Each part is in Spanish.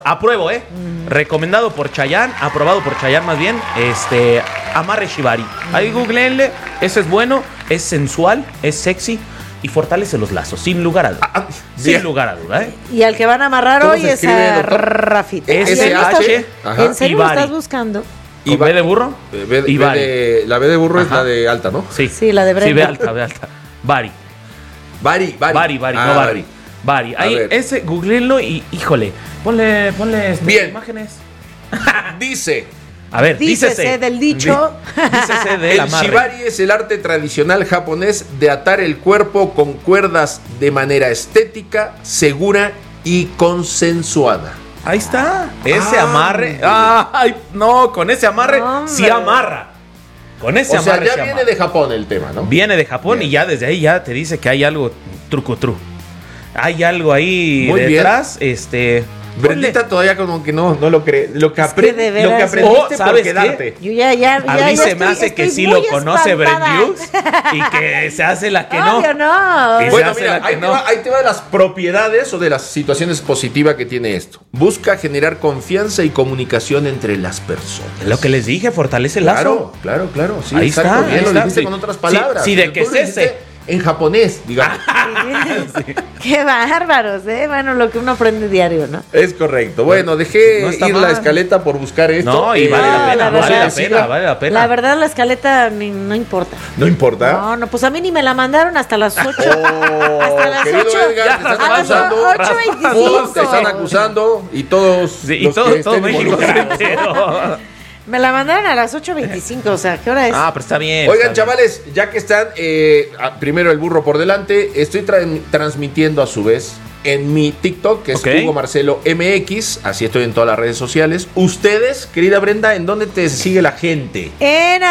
Apruebo, recomendado por Chayanne, aprobado por Chayanne más bien, amarre shibari. Ahí googleenle, ese es bueno, es sensual, es sexy y fortalece los lazos, sin lugar a duda. Sin lugar a duda, Y al que van a amarrar hoy es a Rafita. SH. ¿En serio lo estás buscando? ¿Y B de burro? La B de burro es la de alta, ¿no? Sí, la de Brenda. Sí, B alta. Bari. Bari. No Bari. Bari. Ahí, ese, googleenlo y, híjole, ponle imágenes. Dice. A ver, dícese del dicho. Dícese del El amarre. shibari es el arte tradicional japonés de atar el cuerpo con cuerdas de manera estética, segura y consensuada. Ahí está. Ese amarre. Ay, no, con ese amarre sí amarra. Con ese amarre. O sea, ya viene de Japón el tema, ¿no? Viene de Japón. Bien. Y ya desde ahí ya te dice que hay algo truco. Hay algo ahí muy detrás. Brendita todavía como que no lo cree. Lo que aprendiste por quedarte. Yo ya a mí se me hace que sí lo conoce Brendius y que se hace la que no. Bueno, mira, ahí te va las propiedades o de las situaciones positivas que tiene esto. Busca generar confianza y comunicación entre las personas. Lo que les dije, fortalece el lazo. Claro. Sí, ahí exacto. está. Bien, lo dijiste con otras palabras. Sí, de que es ese. En japonés, digamos. Sí. Qué bárbaros, Bueno, lo que uno aprende diario, ¿no? Es correcto. Bueno, dejé ir la escaleta por buscar esto. No, y vale la pena. La verdad, la escaleta no importa. ¿No importa? No, pues a mí ni me la mandaron hasta las 8. Hasta las 8. Edgar, te están acusando. 8:25. Te están acusando y todos. Sí, y todo México se enteró. Me la mandaron a las 8:25, o sea, ¿qué hora es? Pero está bien. Oigan, chavales, ya que están, primero el burro por delante, estoy transmitiendo a su vez en mi TikTok, que es Hugo Marcelo MX, así estoy en todas las redes sociales. Ustedes, querida Brenda, ¿en dónde te sigue la gente? En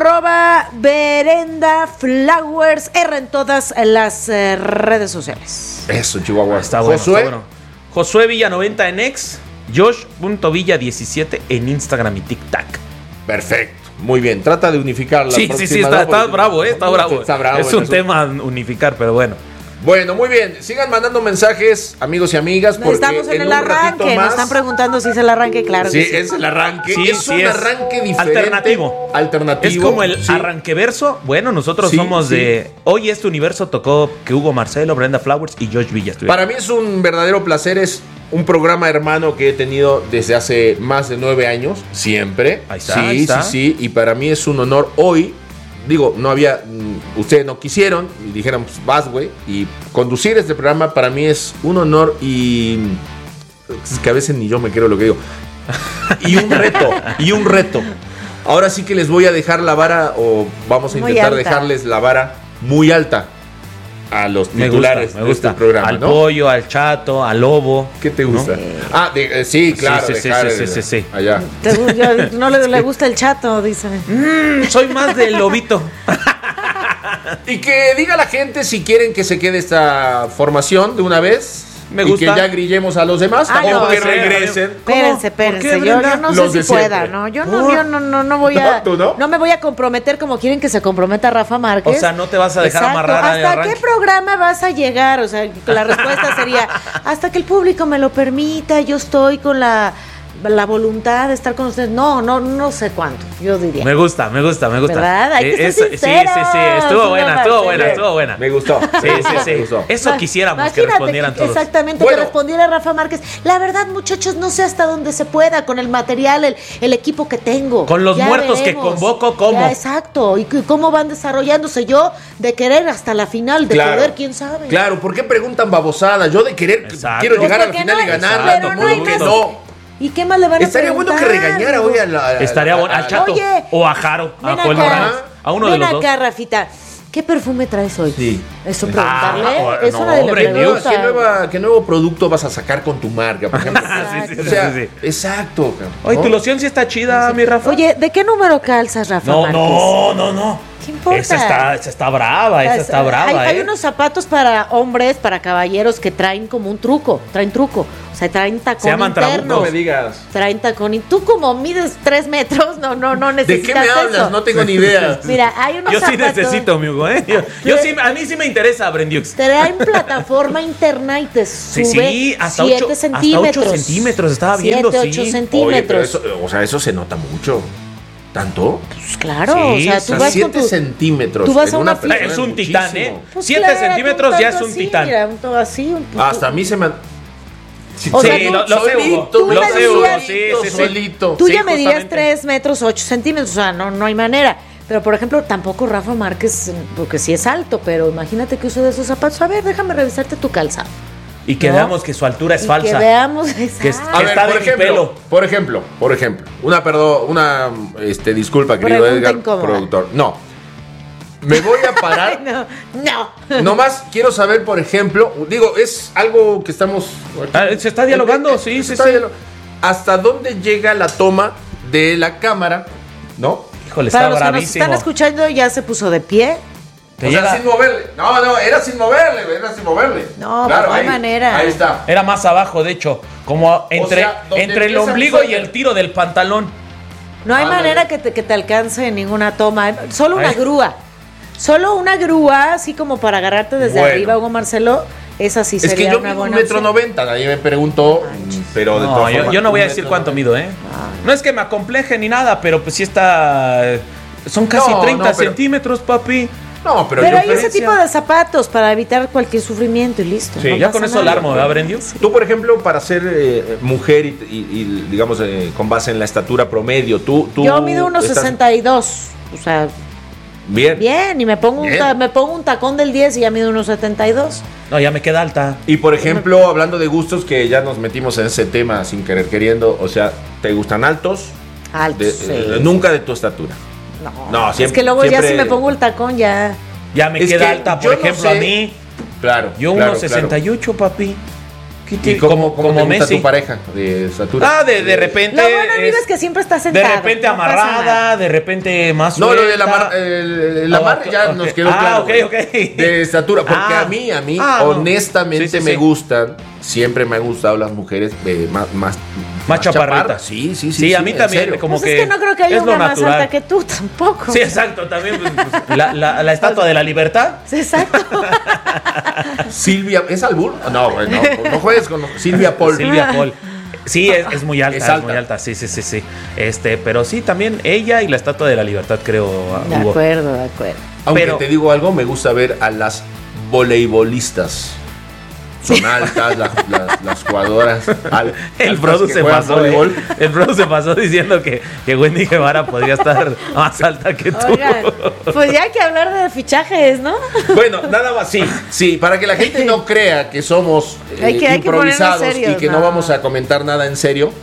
@BrendaFlowers, en todas las redes sociales. Eso, Chihuahua. Está bueno. Josué Villa 90 en X. Josh.villa17 en Instagram y TikTok. Perfecto, muy bien. Trata de unificar la próxima. Sí, está bravo, está bravo. Está bravo. Es un tema unificar, pero bueno. Bueno, muy bien. Sigan mandando mensajes, amigos y amigas. Porque estamos en el arranque. Nos están preguntando si es el arranque, claro. Sí, es el arranque. Es un arranque diferente. Alternativo. Es como el arranque verso. Bueno, nosotros somos de. Hoy este universo tocó que Hugo Marcelo, Brenda Flowers y Josh Villa estuvieron. Para mí es un verdadero placer. Es un programa hermano que he tenido desde hace más de 9 años. Siempre. Ahí está. Sí. Y para mí es un honor hoy. Digo, no había, ustedes no quisieron y dijeron, pues vas, güey. Y conducir este programa para mí es un honor y es que a veces ni yo me creo lo que digo. Y un reto. Ahora sí que les voy a dejar la vara, o vamos a intentar dejarles la vara muy alta a los titulares me gusta. de este programa, al ¿no? Pollo, al Chato, al Lobo. ¿Qué te gusta? ¿No? Sí, claro. Sí. Allá. No le gusta el Chato, dice. Soy más del Lobito. Y que diga la gente si quieren que se quede esta formación de una vez. Me gusta. Y que ya grillemos a los demás. O que regresen. Espérense. Yo no sé si pueda, ¿no? Yo no voy a. ¿Tú no? No me voy a comprometer como quieren que se comprometa Rafa Márquez. O sea, no te vas a dejar amarrar al arranque. ¿Hasta qué programa vas a llegar? O sea, la respuesta sería: hasta que el público me lo permita, yo estoy con la voluntad de estar con ustedes. No sé cuánto, yo diría. Me gusta. ¿Verdad? Hay que ser sinceros. Sí, estuvo buena. Me gustó. Sí. Eso quisiéramos que respondieran todos. Exactamente, que respondiera Rafa Márquez. La verdad, muchachos, no sé hasta dónde se pueda con el material, el equipo que tengo. Con los muertos que convoco, ¿cómo? Exacto, y cómo van desarrollándose. Yo de querer hasta la final, de poder, quién sabe. Claro, ¿por qué preguntan babosadas? Yo de querer quiero llegar a la final y ganar. Pero no hay más. ¿Y qué más le van a Estaría preguntar? bueno que regañara hoy Estaría bueno al Chato. Oye, o a Jaro. A uno de los dos. Ven acá, Rafita. ¿Qué perfume traes hoy? Sí. Eso preguntarle. Eso nadie le pregunta. ¿Qué nuevo producto vas a sacar con tu marca, por ejemplo? Exacto. Oye, tu loción sí está chida, mi Rafa. Oye, ¿de qué número calzas, Rafa? No. ¿Qué importa? Esa está brava, esa está brava. Hay unos zapatos para hombres, para caballeros que traen como un truco, o sea, traen tacón Se llaman interno. trabucos. No me digas. Traen tacón y tú como mides 3 metros, no necesitas ¿De qué me hablas? eso. No tengo ni idea. Mira, hay unos Yo sí zapatos. necesito, mi Hugo, ¿eh? Yo sí, a mí sí me interesa, Brendiux. Traen plataforma interna y te sube Sí, hasta 7 8 centímetros. centímetros, estaba viendo, 7, sí. 8 centímetros. Oye, pero eso, o sea, eso se nota mucho. ¿Tanto? Pues claro, Sí, o sea, o tú sea, vas 7 con tu... centímetros. tú vas en a una persona Es un muchísimo. titán, ¿eh? Pues 7 claro, centímetros un ya es tanto un así, titán. Mira, un todo así. Hasta a mí se me... O sea, Sí, tú- lo sé, Hugo. solito, Lo sé, Hugo. Sí. solito. Tú Sí, ya medías justamente. 3 metros 8 centímetros, o sea, no hay manera. Pero, por ejemplo, tampoco Rafa Márquez, porque sí es alto, pero imagínate que use de esos zapatos. A ver, déjame revisarte tu calzado. Y que ¿no? veamos que su altura es Y falsa. que veamos, Que exacto. A ver, Está de mi pelo. por ejemplo, una disculpa, querido Pregunta Edgar, incómoda. productor. No. Me voy a parar. No. Nomás quiero saber, por ejemplo, digo, es algo que estamos... Se está dialogando, sí. ¿Hasta dónde llega la toma de la cámara? ¿No? Híjole, Para está los que nos bravísimo. están escuchando, ya se puso de pie. Te O sea, llega- sin moverle. No, era sin moverle. No, pues no hay manera. Ahí está. Era más abajo, de hecho. Como entre, sea, donde entre el empieza mi ombligo y suéter. el tiro del pantalón. No hay Ándale. manera que te alcance en ninguna toma. Solo una Ay. grúa. Solo una grúa, así como para agarrarte desde Bueno. arriba, Hugo Marcelo. Esa sí Es que sería yo una mido buena 1,90 m, nadie me preguntó, pero de No, todas formas, yo no voy a decir 1,90 cuánto m. mido, ¿eh? No es que me acompleje ni nada, pero pues sí está... Son casi No, 30 no, pero- centímetros, papi. No, pero, Pero yo... hay ese diferencia. tipo de zapatos para evitar cualquier sufrimiento y listo. Sí, no Ya pasa con eso nada. la armo, ¿verdad, Brendio? Tú, por ejemplo, para ser mujer y, digamos, con base en la estatura promedio, tú Yo mido unos estás 62. O sea, Bien. bien. Y me pongo, Bien. me pongo un tacón del 10 y ya mido unos 72. No, ya me queda alta. Y, por ejemplo, hablando de gustos, que ya nos metimos en ese tema sin querer queriendo, o sea, ¿te gustan altos? Altos. Sí. Nunca de tu estatura. No, Es siempre- que luego ya siempre- si me pongo el tacón ya... Ya me Es queda que alta, yo por no ejemplo, sé. a mí. Claro. Yo claro, 1,68, papi. ¿Qué ¿Y cómo te gusta Messi. tu pareja de estatura? Ah, de repente. Lo bueno, amigo, es que siempre está De sentado. repente no pasa nada. amarrada, de repente más No, lo de la suelta. el amarre ya ok. nos quedó Ah, claro. ok, güey. ok. De estatura, porque Ah. a mí, Ah, no. honestamente Sí, sí, me sí. gustan, siempre me han gustado las mujeres más chaparritas. Sí, Sí, a mí en también, serio. como Pues es que no creo que haya es lo una más natural. alta que tú tampoco. Sí, exacto, también pues, la estatua de la libertad. Sí, exacto. Silvia, ¿es albur? No, güey, no juegues con Silvia Paul. Silvia Paul. Sí, es muy alta, Es es, alta. muy alta, sí. Pero sí, también ella y la estatua de la libertad, creo, De Hugo. acuerdo, de acuerdo. Aunque Pero- te digo algo, me gusta ver a las voleibolistas. Son altas las jugadoras. El altas Brodo que se juegan pasó, voleibol. El Brodo se pasó diciendo que Wendy Guevara podría estar más alta que tú. Oigan, pues ya hay que hablar de fichajes, ¿no? Bueno, nada más, sí, para que la gente no crea que somos Hay que improvisados ponernos serios, y que no vamos a comentar nada en serio.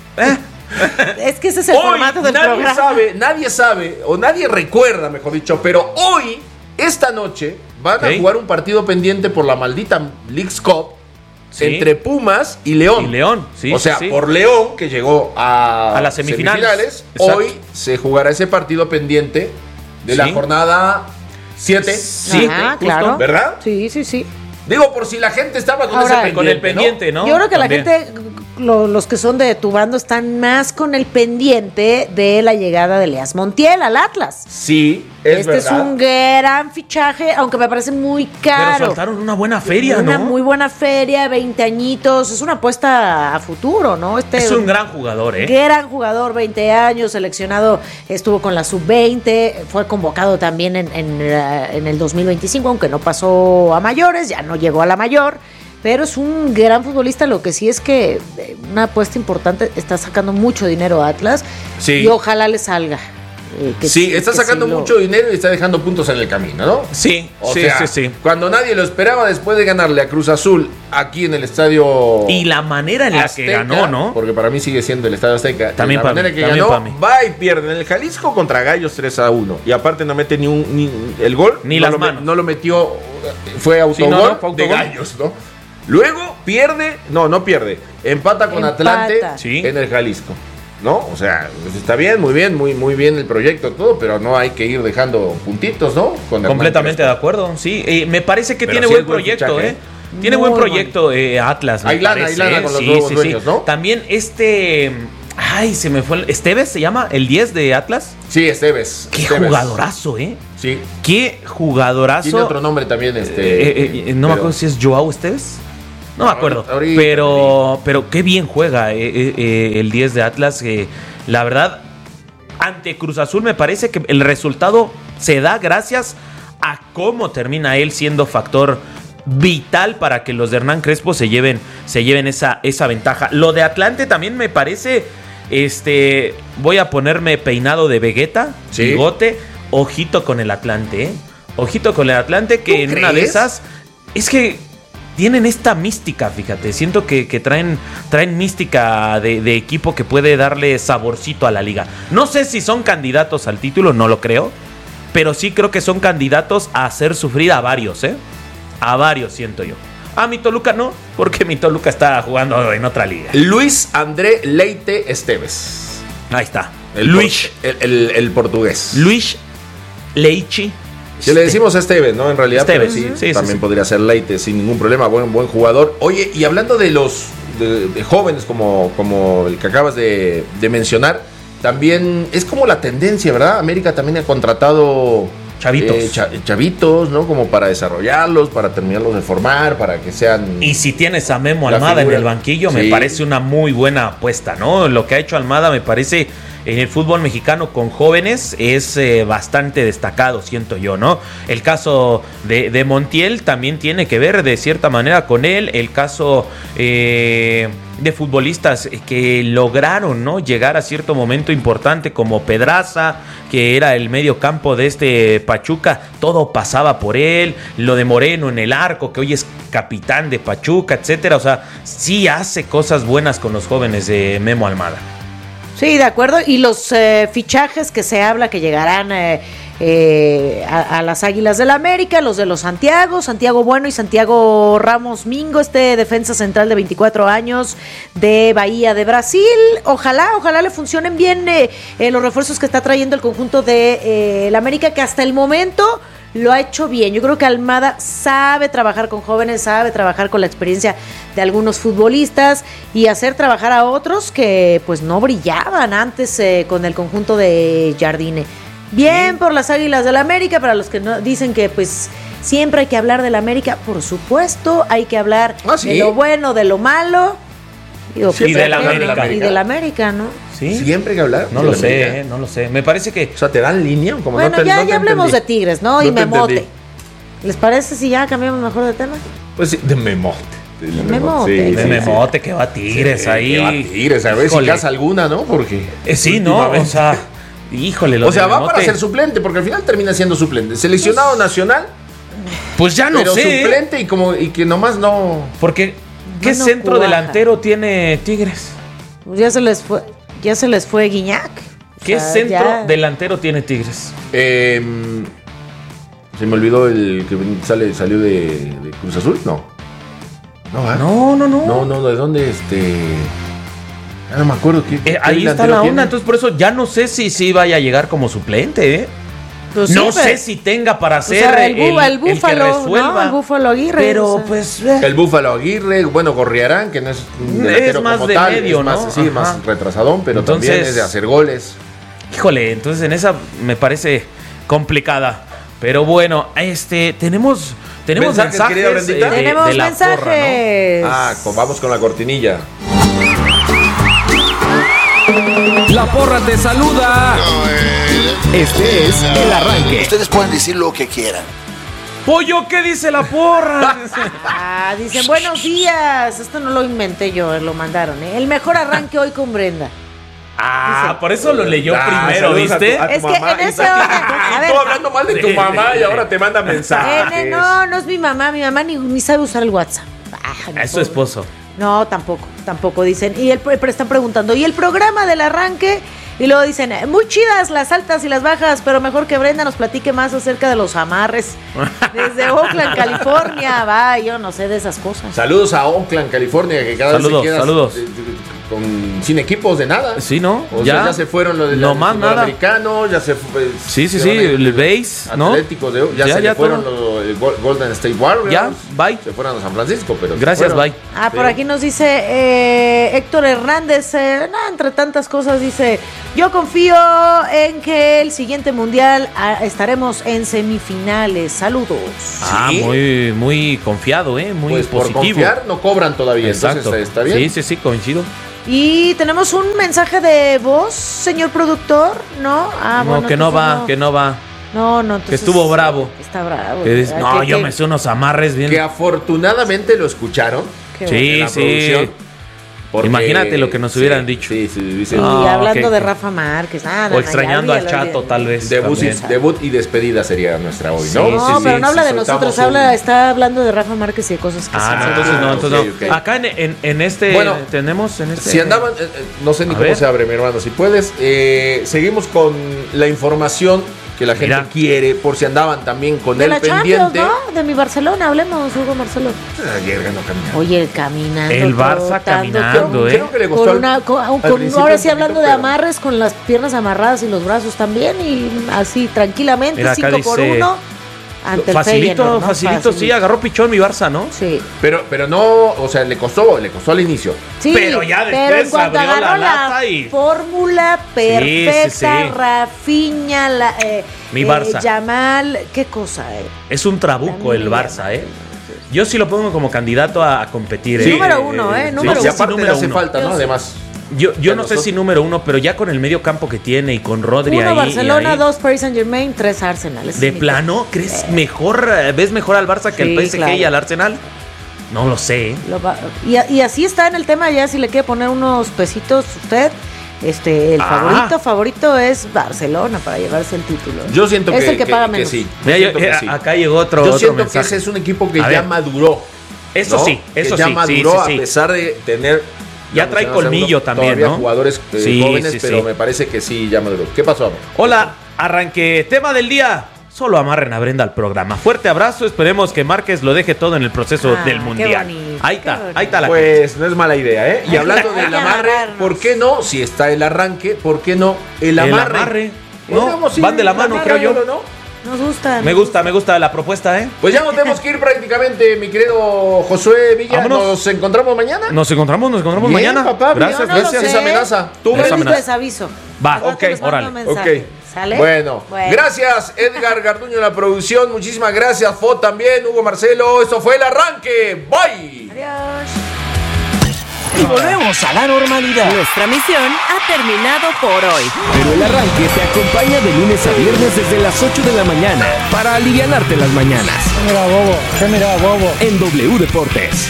Es que ese es el Hoy formato del programa. nadie sabe, o nadie recuerda, mejor dicho, pero hoy, esta noche, van Ok. a jugar un partido pendiente por la maldita Leagues Cup Sí. entre Pumas y León. Y León, sí. O sea, sí. por León, que llegó a las semifinales. Exacto. hoy se jugará ese partido pendiente de la Sí. jornada 7. Sí, Ajá, justo. claro. ¿Verdad? Sí, sí, sí. Digo, por si la gente estaba con Ahora, ese pendiente. Con el pendiente, ¿no? Yo creo que También. la gente, los que son de tu bando, están más con el pendiente de la llegada de Elías Montiel al Atlas. Sí, es Este verdad. es un gran fichaje, aunque me parece muy Pero caro. soltaron una buena feria, Una ¿no? muy buena feria, 20 añitos. Es una apuesta a futuro, ¿no? Es un gran jugador, ¿eh? Gran jugador, 20 años, seleccionado, estuvo con la sub-20, fue convocado también en el 2025, aunque no pasó a mayores, ya no llegó a la mayor, pero es un gran futbolista. Lo que sí es que una apuesta importante, está sacando mucho dinero a Atlas, Sí. y ojalá le salga. Sí, está sacando mucho dinero y está dejando puntos en el camino, ¿no? Sí, O sí, sea, sí. cuando nadie lo esperaba, después de ganarle a Cruz Azul aquí en el estadio Y la manera en la Azteca, que ganó, ¿no? Porque para mí sigue siendo el estadio Azteca. También la para manera mí, que también ganó, para mí. va y pierde en el Jalisco contra Gallos 3-1. Y aparte no mete ni el gol. Ni no las lo manos. no lo metió, fue autogol, no, fue autogol. de Gallos, ¿no? Luego pierde, no pierde, empata con Empata. Atlante Sí. en el Jalisco. ¿no? O sea, pues está bien, muy bien el proyecto, todo, pero no hay que ir dejando puntitos, ¿no? Completamente de acuerdo, sí. Me parece que Pero tiene sí buen es buen proyecto, fichaje. Tiene Muy buen proyecto Atlas. Hay lana con los nuevos dueños, ¿no? También ay, se me fue. ¿Esteves se llama? ¿El 10 de Atlas? Sí, Esteves. Qué jugadorazo, Sí. Qué jugadorazo. Tiene otro nombre también, no me acuerdo si es Joao Esteves. No me acuerdo. Ahorita pero qué bien juega el 10 de Atlas. La verdad, ante Cruz Azul me parece que el resultado se da gracias a cómo termina él siendo factor vital para que los de Hernán Crespo se lleven esa ventaja. Lo de Atlante también me parece, voy a ponerme peinado de Vegeta, Sí. bigote, ojito con el Atlante, Ojito con el Atlante, que en una de esas es que tienen esta mística, fíjate. Siento que traen mística de equipo que puede darle saborcito a la liga. No sé si son candidatos al título, no lo creo, pero sí creo que son candidatos a hacer sufrir a varios, A varios, siento yo. A mi Toluca no, porque mi Toluca está jugando en otra liga. Luis André Leite Esteves. Ahí está. El portugués. Luis Leichi. Si le decimos Esteves, ¿no? En realidad, Esteves, pero sí, también sí. podría ser Leite sin ningún problema. Buen jugador. Oye, y hablando de los de jóvenes como el que acabas de mencionar, también es como la tendencia, ¿verdad? América también ha contratado Chavitos. Chavitos, ¿no? Como para desarrollarlos, para terminarlos de formar, para que sean... Y si tienes a Memo La Almada figura. en el banquillo, Sí. me parece una muy buena apuesta, ¿no? Lo que ha hecho Almada me parece en el fútbol mexicano con jóvenes es bastante destacado, siento yo, ¿no? El caso de Montiel también tiene que ver de cierta manera con él. El caso de futbolistas que lograron, ¿no?, llegar a cierto momento importante como Pedraza, que era el medio campo de Pachuca, todo pasaba por él. Lo de Moreno en el arco, que hoy es capitán de Pachuca, etcétera. O sea, sí hace cosas buenas con los jóvenes de Memo Almada. Sí, de acuerdo. Y los fichajes que se habla que llegarán a las Águilas del América, los de los Santiago Bueno y Santiago Ramos Mingo, defensa central de 24 años de Bahía de Brasil. Ojalá le funcionen bien los refuerzos que está trayendo el conjunto de el América, que hasta el momento lo ha hecho bien. Yo creo que Almada sabe trabajar con jóvenes, sabe trabajar con la experiencia de algunos futbolistas y hacer trabajar a otros que pues no brillaban antes con el conjunto de Jardine. Bien por las Águilas del América. Para los que no dicen que pues siempre hay que hablar del América, por supuesto, hay que hablar de lo bueno, de lo malo. Digo, Sí, y del América. Y del América, ¿no? ¿Sí? Siempre hay que hablar. No de lo la sé, América. no lo sé. Me parece que... O sea, ¿te dan línea? Como Bueno, ya hablemos de entendí. Tigres, ¿no? No Y te Memote. entendí. ¿Les parece si ya cambiamos mejor de tema? Pues sí, de Memote. Memote. de Memote que va a Tigres ahí. Que va a Tigres, a ver si Híjole. casa alguna, ¿no? Porque... Sí, ¿no? O últimamente- sea, híjole. Lo O sea, de va Memote, para ser suplente, porque al final termina siendo suplente. Seleccionado nacional, pues ya no pero sé. suplente y que nomás no... Porque, ¿qué No centro cuaja. delantero tiene Tigres? Pues ya se les fue Guiñac. O ¿Qué sea, centro ya- delantero tiene Tigres? Se me olvidó el que salió de Cruz Azul, ¿no? No, ¿verdad? No, ¿de dónde Ya no me acuerdo qué Ahí está delantero la tiene. onda, entonces por eso ya no sé si vaya a llegar como suplente, ¿eh? Pues sí, no pero- sé si tenga para o ser sea, el el que Búfalo, resuelva. ¿no? El Búfalo Aguirre. Pero o sea. pues... El Búfalo Aguirre, bueno, Gorriarán, que no es un delantero más como de tal, medio, es más, ¿no? sí, Ajá. más retrasadón, pero Entonces- también es de hacer goles. Híjole, entonces en esa me parece complicada. Pero bueno, tenemos ¿Mensajes, querida mensajes Brendita? Tenemos de la mensajes. porra, Vamos con la cortinilla. La porra te saluda. Este es el arranque. Ustedes pueden decir lo que quieran. ¿no? Pollo, ¿qué dice la porra? Dicen buenos días. Esto no lo inventé yo, lo mandaron. El mejor arranque hoy con Brenda. Por eso lo leyó primero, saludos a tu- ¿viste? a tu Es que mamá. en Y ese tú- orden. y A tú ver. hablando mal de tu mamá y ahora te manda mensajes. No es mi mamá ni sabe usar el WhatsApp. Mi Es su pobre. esposo. No, tampoco dicen. Y pero están preguntando, ¿y el programa del arranque? Y luego dicen, muy chidas las altas y las bajas, pero mejor que Brenda nos platique más acerca de los amarres. Desde Oakland, California. Yo no sé de esas cosas. Saludos a Oakland, California, que cada vez se queda Saludos. sin equipos de nada. Sí, ¿no? O sea, ya se fueron los del no más nada. americano, ya se fue. Sí, el base, ¿no? Atlético ya se le fueron el Golden State Warriors. Ya, bye. Se fueron a San Francisco, pero gracias, bye. Por aquí nos dice Héctor Hernández, entre tantas cosas, dice: yo confío en que el siguiente mundial estaremos en semifinales. Saludos. ¿Sí? Muy confiado, muy pues positivo. Por confiar no cobran todavía. Exacto. Entonces está bien. Sí, coincido. Y tenemos un mensaje de voz, señor productor, ¿no? No, que no va. No, entonces, que estuvo bravo. Está bravo. Yo me sé unos amarres bien. Que afortunadamente lo escucharon. Sí. Porque... Imagínate lo que nos hubieran dicho. Sí. Y hablando de Rafa Márquez. O extrañando al Chato, tal vez. Debut y despedida sería nuestra hoy, ¿no? No, pero no habla de nosotros. Está hablando de Rafa Márquez y de cosas que entonces no. Okay. Acá en este tenemos en este. Si andaban, no sé ni cómo se abre, mi hermano. Si puedes, seguimos con la información que la gente quiere, por si andaban también con el pendiente. ¿No? De mi Barcelona, hablemos, Hugo Marcelo. Ayer ganó caminando. Oye, caminando. El Barça caminando, Creo que le costó ahora sí hablando de amarres, con las piernas amarradas y los brazos también, y así tranquilamente, 5-1 ante el Feyenoord, facilito, sí, agarró pichón mi Barça, ¿no? Sí. Pero no, o sea, le costó al inicio. Sí, pero ya después cuando abrió agarró la lata y fórmula perfecta, sí. Rafinha, mi Barça. Yamal, qué cosa, Es un trabuco el Barça, Yo sí lo pongo como candidato a competir. Sí, número uno, número uno. Y aparte le hace falta, ¿no? Además. Yo no sé si número uno, pero ya con el medio campo que tiene y con Rodri 1 ahí. Barcelona, 2 Paris Saint-Germain, 3 Arsenal. ¿De plano? ¿Crees ves mejor al Barça que el PSG y al Arsenal? No lo sé. Y así está en el tema ya, si le quiere poner unos pesitos usted. El favorito es Barcelona para llevarse el título. Yo siento es el que paga menos. Sí. Acá llegó otro Yo siento mensaje. que ese es un equipo que ya maduró. Eso sí, eso ya sí. maduró a pesar de tener... Ya trae colmillo también, ¿no? Jugadores jóvenes, pero me parece que sí, ya maduró. ¿Qué pasó, amor? Hola, arranque. Tema del día. Solo amarren a Brenda al programa. Fuerte abrazo. Esperemos que Márquez lo deje todo en el proceso del Mundial. Ahí está la Pues no es mala idea, Y hablando del amarre, ¿por qué no? Si está el arranque, ¿por qué no el amarre? No, van de la mano, creo yo. ¿no? Nos gusta. Me gusta la propuesta, Pues ya nos tenemos que ir prácticamente, mi querido Josué Villa. Vámonos. ¿Nos encontramos mañana? Nos encontramos Bien, mañana. Papá, gracias. Esa amenaza. Tú les aviso. Va, órale. Ok. ¿Sale? Bueno, gracias Edgar Garduño en la producción. Muchísimas gracias, Fo también, Hugo Marcelo. Esto fue el arranque. Bye. Adiós. Y volvemos a la normalidad. Nuestra misión ha terminado por hoy. Pero el arranque te acompaña de lunes a viernes desde las 8 de la mañana para alivianarte las mañanas. Mira, bobo. En W Deportes.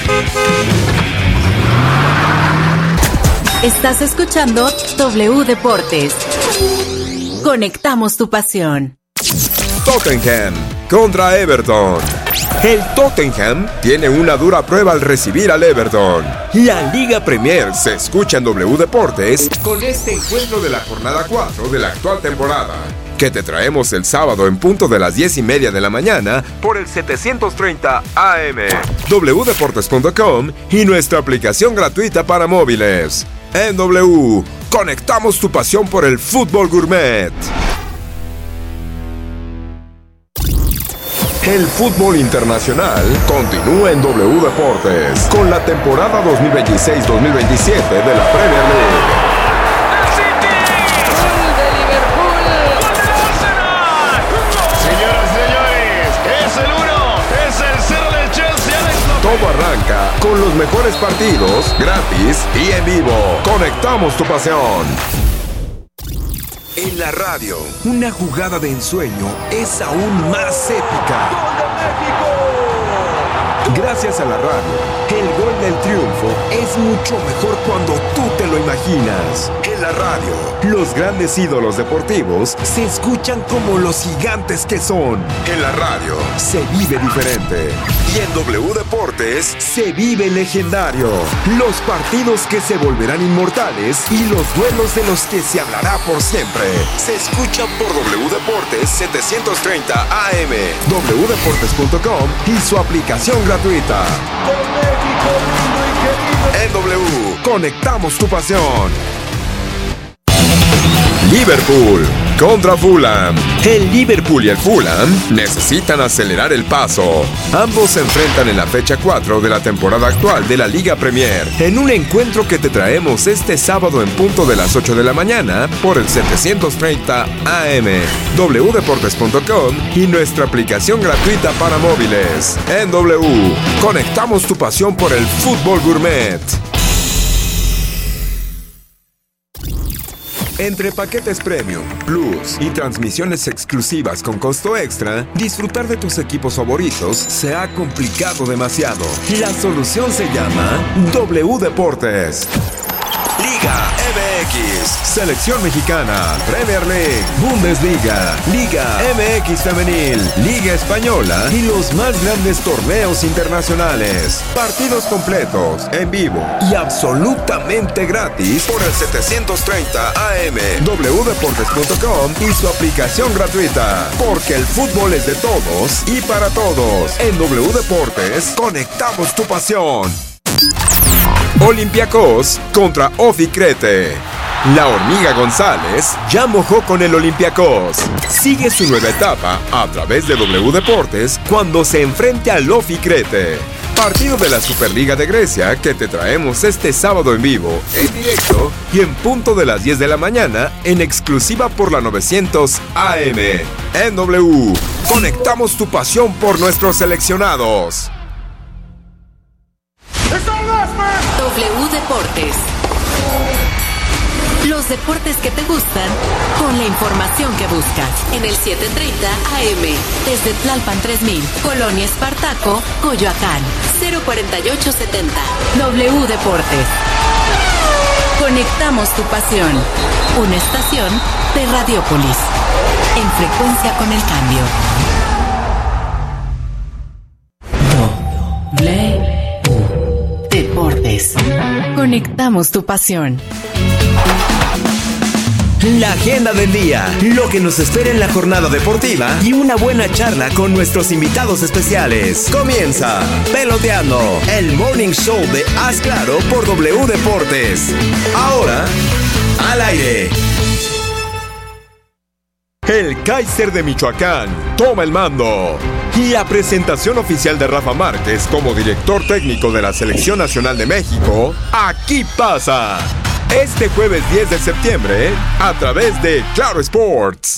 Estás escuchando W Deportes. Conectamos tu pasión. Tottenham contra Everton. El Tottenham tiene una dura prueba al recibir al Everton. La Liga Premier se escucha en W Deportes con este encuentro de la jornada 4 de la actual temporada, que te traemos el sábado en punto de las 10:30 de la mañana por el 730 AM, wdeportes.com y nuestra aplicación gratuita para móviles. En W, conectamos tu pasión por el fútbol gourmet. El fútbol internacional continúa en W Deportes con la temporada 2026-2027 de la Premier League. ¡El City! ¡Gol de Liverpool! ¡Gol del Arsenal! Señoras y señores, es el 1, es el 0 del Chelsea. Todo arranca con los mejores partidos, gratis y en vivo. Conectamos tu pasión. En la radio, una jugada de ensueño es aún más épica. ¡Gol de México! Gracias a la radio, el gol del triunfo es mucho mejor cuando tú te lo imaginas. En la radio, los grandes ídolos deportivos se escuchan como los gigantes que son. En la radio, se vive diferente. Y en W Deportes, se vive legendario. Los partidos que se volverán inmortales y los duelos de los que se hablará por siempre. Se escucha por W Deportes 730 AM, wdeportes.com y su aplicación gratuita. ¡Con México lindo y En W, conectamos tu pasión. Liverpool contra Fulham. El Liverpool y el Fulham necesitan acelerar el paso. Ambos se enfrentan en la fecha 4 de la temporada actual de la Liga Premier, en un encuentro que te traemos este sábado en punto de las 8 de la mañana por el 730 AM, wdeportes.com y nuestra aplicación gratuita para móviles. En W, conectamos tu pasión por el fútbol gourmet. Entre paquetes premium, plus y transmisiones exclusivas con costo extra, disfrutar de tus equipos favoritos se ha complicado demasiado. La solución se llama W Deportes. Liga MX, Selección Mexicana, Premier League, Bundesliga, Liga MX Femenil, Liga Española y los más grandes torneos internacionales. Partidos completos, en vivo y absolutamente gratis por el 730 AM, wdeportes.com y su aplicación gratuita. Porque el fútbol es de todos y para todos. En W Deportes, conectamos tu pasión. Olympiacos contra Ofi Crete. La Hormiga González ya mojó con el Olympiacos. Sigue su nueva etapa a través de W Deportes cuando se enfrente al Ofi Crete. Partido de la Superliga de Grecia que te traemos este sábado en vivo, en directo y en punto de las 10 de la mañana en exclusiva por la 900 AM. En W, conectamos tu pasión por nuestros seleccionados. W Deportes. Los deportes que te gustan con la información que buscas. En el 730 AM. Desde Tlalpan 3000, Colonia Espartaco, Coyoacán. 04870. W Deportes. Conectamos tu pasión. Una estación de Radiopolis. En frecuencia con el cambio. W Deportes. Conectamos tu pasión. La agenda del día, lo que nos espera en la jornada deportiva y una buena charla con nuestros invitados especiales. Comienza Peloteando, el morning show de Haz Claro por W Deportes. Ahora, al aire. El Kaiser de Michoacán toma el mando. La presentación oficial de Rafa Márquez como director técnico de la Selección Nacional de México, aquí pasa. Este jueves 10 de septiembre, a través de Claro Sports.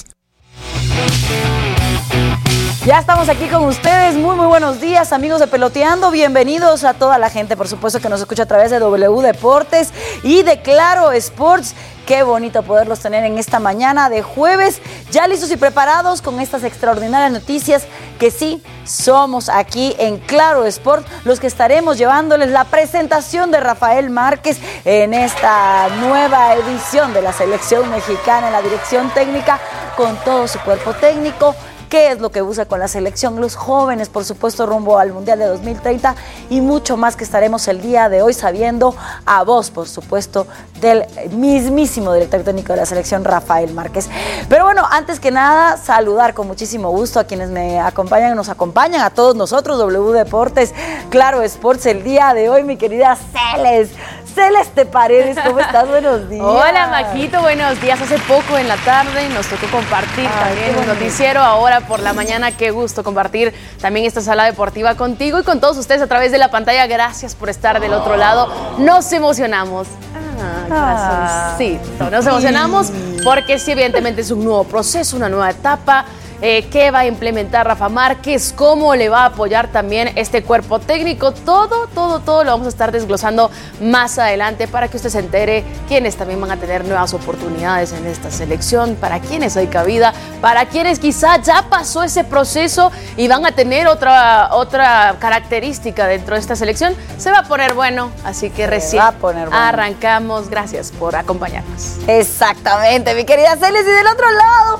Ya estamos aquí con ustedes. Muy buenos días, amigos de Peloteando. Bienvenidos a toda la gente, por supuesto, que nos escucha a través de W Deportes y de Claro Sports. Qué bonito poderlos tener en esta mañana de jueves, ya listos y preparados con estas extraordinarias noticias que sí somos aquí en Claro Sport, los que estaremos llevándoles la presentación de Rafael Márquez en esta nueva edición de la selección mexicana en la dirección técnica con todo su cuerpo técnico. ¿Qué es lo que busca con la selección? Los jóvenes, por supuesto, rumbo al Mundial de 2030 y mucho más que estaremos el día de hoy sabiendo a voz, por supuesto, del mismísimo director técnico de la selección, Rafael Márquez. Pero bueno, antes que nada, saludar con muchísimo gusto a quienes nos acompañan, a todos nosotros, W Deportes, Claro Sports, el día de hoy, mi querida Celeste Paredes, ¿cómo estás? Buenos días. Hola, Maquito, buenos días. Hace poco en la tarde nos tocó compartir también un noticiero. Ahora por la mañana, qué gusto compartir también esta sala deportiva contigo y con todos ustedes a través de la pantalla. Gracias por estar del otro lado. Nos emocionamos. Corazoncito. Nos emocionamos porque sí, evidentemente es un nuevo proceso, una nueva etapa. ¿Qué va a implementar Rafa Márquez? ¿Cómo le va a apoyar también este cuerpo técnico? Todo lo vamos a estar desglosando más adelante para que usted se entere quiénes también van a tener nuevas oportunidades en esta selección, para quienes hay cabida, para quienes quizá ya pasó ese proceso y van a tener otra característica dentro de esta selección. Se va a poner bueno, así que recién arrancamos. Gracias por acompañarnos. Exactamente, mi querida Celes. Y del otro lado,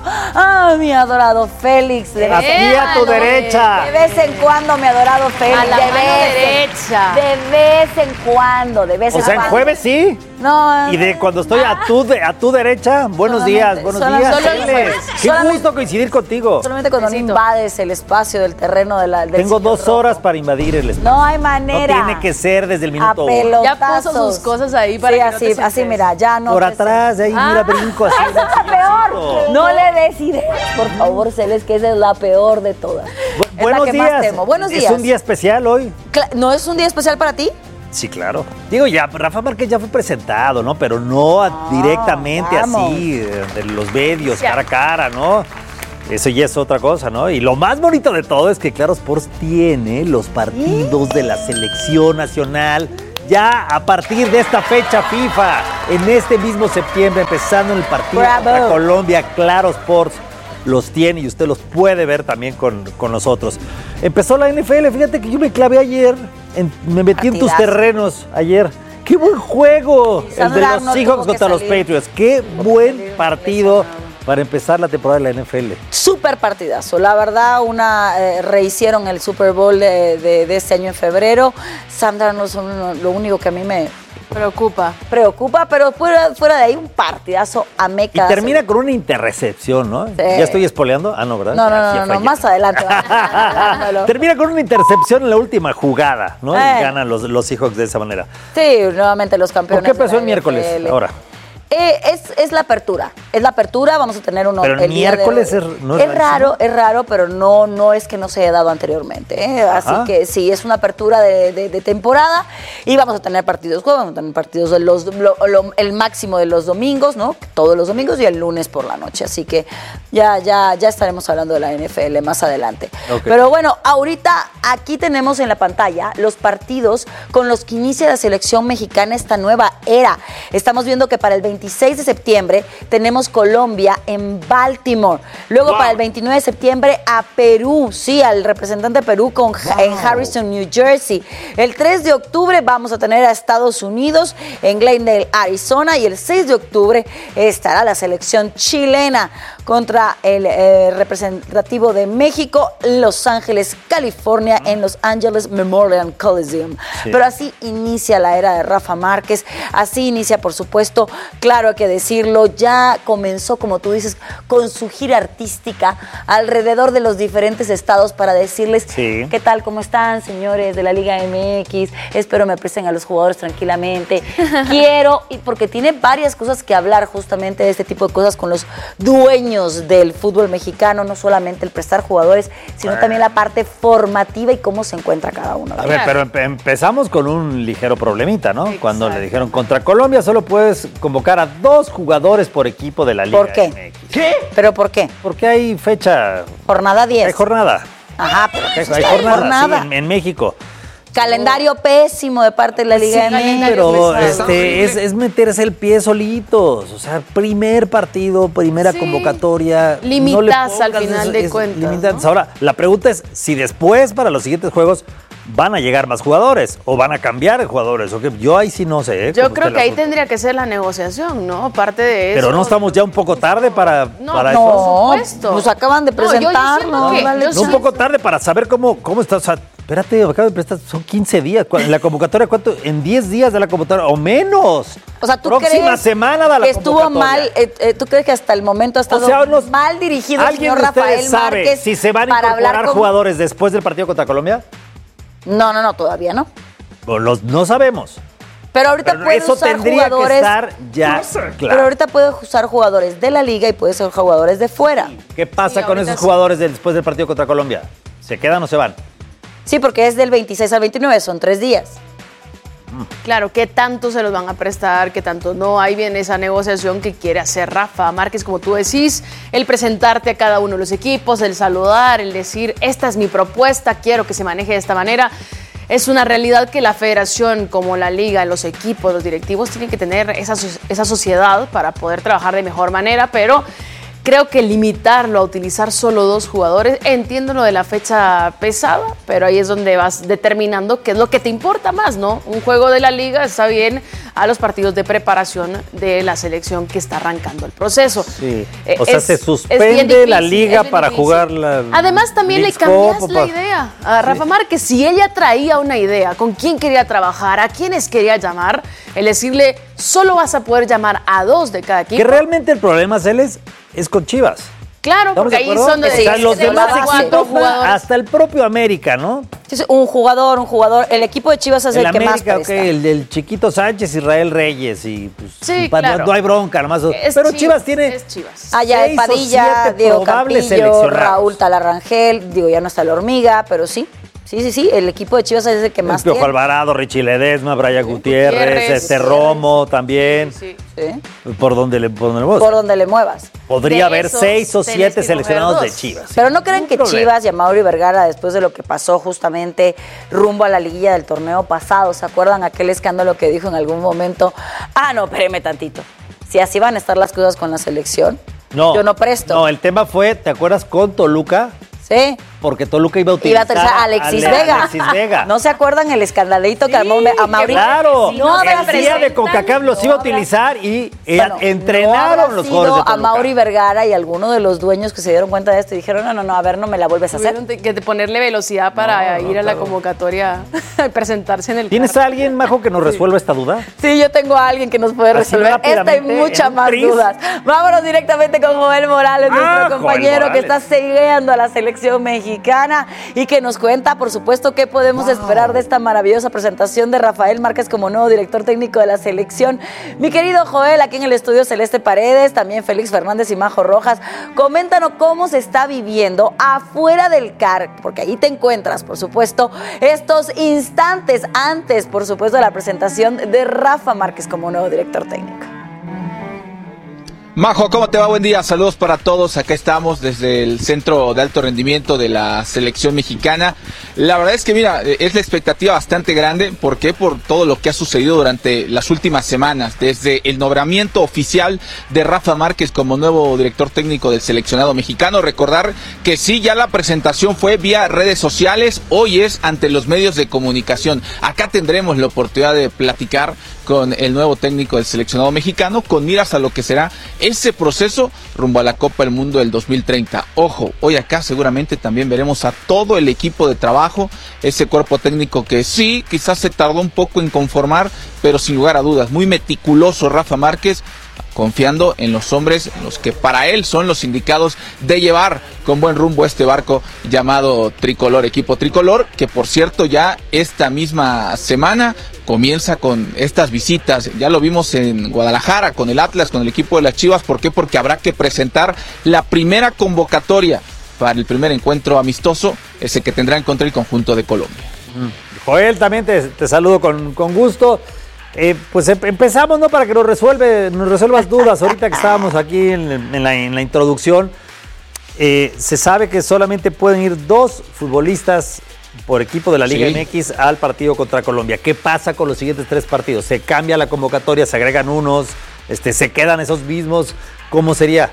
Mi adorado Félix. Aquí a tu derecha. De vez en cuando, mi adorado Félix. A la mano derecha. De vez en cuando, de vez en O sea, en cuando. jueves sí. No. Y de cuando estoy a tu derecha, buenos días, buenos días. solo el Félix. jueves. Qué Solamente- gusto coincidir contigo. Solamente cuando no invades el espacio del terreno del Tengo señor 2 Rojo. horas para invadir el espacio. No hay manera. No tiene que ser desde el A minuto 1. pelotazos. Ya puso sus cosas ahí para sí, que no te así, sientes. así, mira, ya no. Por te atrás, ahí, mira, brinco así. ¡Esa es la peor! No le des ideas, por favor, Celes, que esa es la peor de todas. Es Buenos la que más días. temo. Buenos días. Es un día especial hoy. ¿No es un día especial para ti? Sí, claro. Digo, ya, Rafa Márquez ya fue presentado, ¿no? Pero no directamente vamos. así, de los medios, cara a cara, ¿no? Eso ya es otra cosa, ¿no? Y lo más bonito de todo es que Claro Sports tiene los partidos de la selección nacional ya a partir de esta fecha FIFA, en este mismo septiembre, empezando en el partido contra Colombia. Claro Sports los tiene y usted los puede ver también con nosotros. Empezó la NFL, fíjate que yo me clavé ayer, me metí en tus Partidazo. terrenos ayer. ¡Qué buen juego! El de Sandra los no Seahawks tuvo que contra los salir. Patriots. ¡Qué buen partido para empezar la temporada de la NFL! Súper partidazo. La verdad, rehicieron el Super Bowl de este año en febrero. Sandra no son lo único que a mí me Preocupa. pero fuera de ahí un partidazo a Y Meca. termina con una intercepción, ¿no? ¿Ya estoy espoleando? Ah, no, ¿verdad? No, Ya no, fallé. más adelante. Termina con una intercepción en la última jugada, ¿no? Y Eh. ganan los Seahawks de esa manera. Sí, nuevamente los ¿Por campeones. qué empezó de la el miércoles NFL. ahora? Es la apertura. Es la apertura, vamos a tener uno. Pero el día de miércoles hoy. no es es raro, pero no es que no se haya dado anteriormente. Así Ajá. que sí, es una apertura de temporada y vamos a tener partidos jueves, vamos a tener partidos de el máximo de los domingos, ¿no? Todos los domingos y el lunes por la noche. Así que ya estaremos hablando de la NFL más adelante. Ok. Pero bueno, ahorita aquí tenemos en la pantalla los partidos con los que inicia la selección mexicana esta nueva era. Estamos viendo que para el 26 de septiembre tenemos Colombia en Baltimore. Luego para el 29 de septiembre a Perú, sí, al representante de Perú en Harrison, New Jersey. El 3 de octubre vamos a tener a Estados Unidos en Glendale, Arizona. Y el 6 de octubre estará la selección chilena contra el representativo de México, Los Ángeles, California, en Los Angeles Memorial Coliseum. Sí. Pero así inicia la era de Rafa Márquez, así inicia, por supuesto, claro, hay que decirlo, ya comenzó, como tú dices, con su gira artística alrededor de los diferentes estados para decirles Sí. qué tal, cómo están, señores de la Liga MX, espero me presten a los jugadores tranquilamente, quiero, y porque tiene varias cosas que hablar justamente de este tipo de cosas con los dueños del fútbol mexicano, no solamente el prestar jugadores, sino también la parte formativa y cómo se encuentra cada uno. A ver, pero empezamos con un ligero problemita, ¿no? Cuando le dijeron contra Colombia solo puedes convocar a 2 jugadores por equipo de la Liga ¿Por qué? MX. ¿Qué? ¿Pero por qué? Porque hay fecha, Jornada 10. hay jornada. Ajá, pero pues Hay está jornada, jornada. sí, en México. Calendario pésimo de parte de la Liga MX. Pero pesado. es meterse el pie solitos. O sea, primer partido, primera Sí. convocatoria. Limitas al pongas final de cuentas, limitas. ¿no? Ahora, la pregunta es si después, para los siguientes juegos, van a llegar más jugadores o van a cambiar de jugadores. ¿O qué? Yo ahí sí no sé. Yo cómo creo está que ahí el asunto. tendría que ser la negociación, ¿no? Parte de eso. Pero no estamos ya un poco tarde para eso. No, Por supuesto. nos acaban de No, yo presentar, siento ¿no? que- Vale. yo No, un poco tarde para saber cómo está. O sea, espérate, acabo de prestar, son 15 días. En la convocatoria, ¿cuánto? En 10 días de la convocatoria, o menos. O sea, ¿tú Próxima crees semana de la que estuvo mal? convocatoria. ¿Tú crees que hasta el momento ha estado mal dirigido el ¿Alguien señor de ustedes Rafael sabe Márquez si se van a para hablar incorporar con... jugadores después del partido contra Colombia? No, todavía no. No sabemos. Pero ahorita Pero puede eso usar tendría jugadores... que estar ya Pero claro. ahorita puede usar jugadores de la liga y puede ser jugadores de fuera. ¿Qué pasa Sí, con ahorita esos sí. jugadores después del partido contra Colombia? ¿Se quedan o se van? Sí, porque es del 26 al 29, son 3 días. Claro, ¿qué tanto se los van a prestar? ¿Qué tanto no? Ahí viene esa negociación que quiere hacer Rafa Márquez, como tú decís, el presentarte a cada uno de los equipos, el saludar, el decir, esta es mi propuesta, quiero que se maneje de esta manera. Es una realidad que la federación, como la liga, los equipos, los directivos, tienen que tener esa sociedad para poder trabajar de mejor manera, pero creo que limitarlo a utilizar solo 2 jugadores, entiendo lo de la fecha pesada, pero ahí es donde vas determinando qué es lo que te importa más, ¿no? Un juego de la liga está bien, a los partidos de preparación de la selección que está arrancando el proceso. Sí. O sea, se suspende la liga para jugar la... Además, también le cambias la idea a Rafa Márquez. Si ella traía una idea, con quién quería trabajar, a quiénes quería llamar, el decirle, solo vas a poder llamar a 2 de cada equipo. Que realmente el problema, Celes, es con Chivas. Claro, porque ahí son de los demás equipos, hasta el propio América, ¿no? Un jugador, el equipo de Chivas es el que más presta. Okay, el del Chiquito Sánchez, Israel Reyes y pues, sí, claro. No hay bronca, nomás. Pero Chivas tiene allá de Padilla, Diego Campillo, Raúl Talarrangel, digo, ya no está la Hormiga, pero sí. Sí, el equipo de Chivas es el que más tiene. Piojo Alvarado, Richie Ledesma, Brian Gutiérrez, Romo también. Sí. Por donde le muevas. Por donde le muevas. Podría haber 6 o 7 seleccionados de Chivas. Pero ¿no creen que Chivas y Amaury Vergara, después de lo que pasó justamente rumbo a la liguilla del torneo pasado, ¿se acuerdan aquel escándalo que dijo en algún momento? No, espéreme tantito. Si así van a estar las cosas con la selección, yo no presto. No, el tema fue, ¿te acuerdas con Toluca? Sí. Porque Toluca iba a utilizar a Alexis Vega. ¿No se acuerdan el escandalito que armó a Mauri? Claro. El día de CONCACAF los iba a utilizar y entrenaron los jugadores de Toluca. A Mauri Vergara y algunos de los dueños que se dieron cuenta de esto y dijeron, no, a ver, no me la vuelves a hacer. Tuvieron que ponerle velocidad para ir a la convocatoria a presentarse en el ¿Tienes a alguien, Majo, que nos resuelva esta duda? Sí, yo tengo a alguien que nos puede resolver esta y muchas más dudas. Vámonos directamente con Joel Morales, nuestro compañero que está siguiendo a la selección mexicana y que nos cuenta, por supuesto, qué podemos esperar de esta maravillosa presentación de Rafael Márquez como nuevo director técnico de la selección. Mi querido Joel, aquí en el estudio Celeste Paredes, también Félix Fernández y Majo Rojas, coméntanos cómo se está viviendo afuera del CAR, porque ahí te encuentras, por supuesto, estos instantes antes, por supuesto, de la presentación de Rafa Márquez como nuevo director técnico. Majo, ¿cómo te va? Buen día, saludos para todos. Acá estamos desde el Centro de Alto Rendimiento de la Selección Mexicana. La verdad es que, mira, es la expectativa bastante grande. ¿Por qué? Por todo lo que ha sucedido durante las últimas semanas. Desde el nombramiento oficial de Rafa Márquez como nuevo director técnico del seleccionado mexicano. Recordar que sí, ya la presentación fue vía redes sociales. Hoy es ante los medios de comunicación. Acá tendremos la oportunidad de platicar con el nuevo técnico del seleccionado mexicano, con miras a lo que será ese proceso rumbo a la Copa del Mundo del 2030. Ojo, hoy acá seguramente también veremos a todo el equipo de trabajo, ese cuerpo técnico que sí, quizás se tardó un poco en conformar, pero sin lugar a dudas, muy meticuloso Rafa Márquez, confiando en los hombres, los que para él son los indicados de llevar con buen rumbo este barco llamado Tricolor, equipo Tricolor, que por cierto ya esta misma semana comienza con estas visitas. Ya lo vimos en Guadalajara con el Atlas, con el equipo de las Chivas. ¿Por qué? Porque habrá que presentar la primera convocatoria para el primer encuentro amistoso, ese que tendrá en contra el conjunto de Colombia. Joel, también te saludo con gusto. Pues empezamos, ¿no? Para que nos resuelvas dudas. Ahorita que estábamos aquí en la introducción, se sabe que solamente pueden ir 2 futbolistas por equipo de la Liga MX al partido contra Colombia. ¿Qué pasa con los siguientes 3 partidos? ¿Se cambia la convocatoria? ¿Se agregan unos? ¿Se quedan esos mismos? ¿Cómo sería?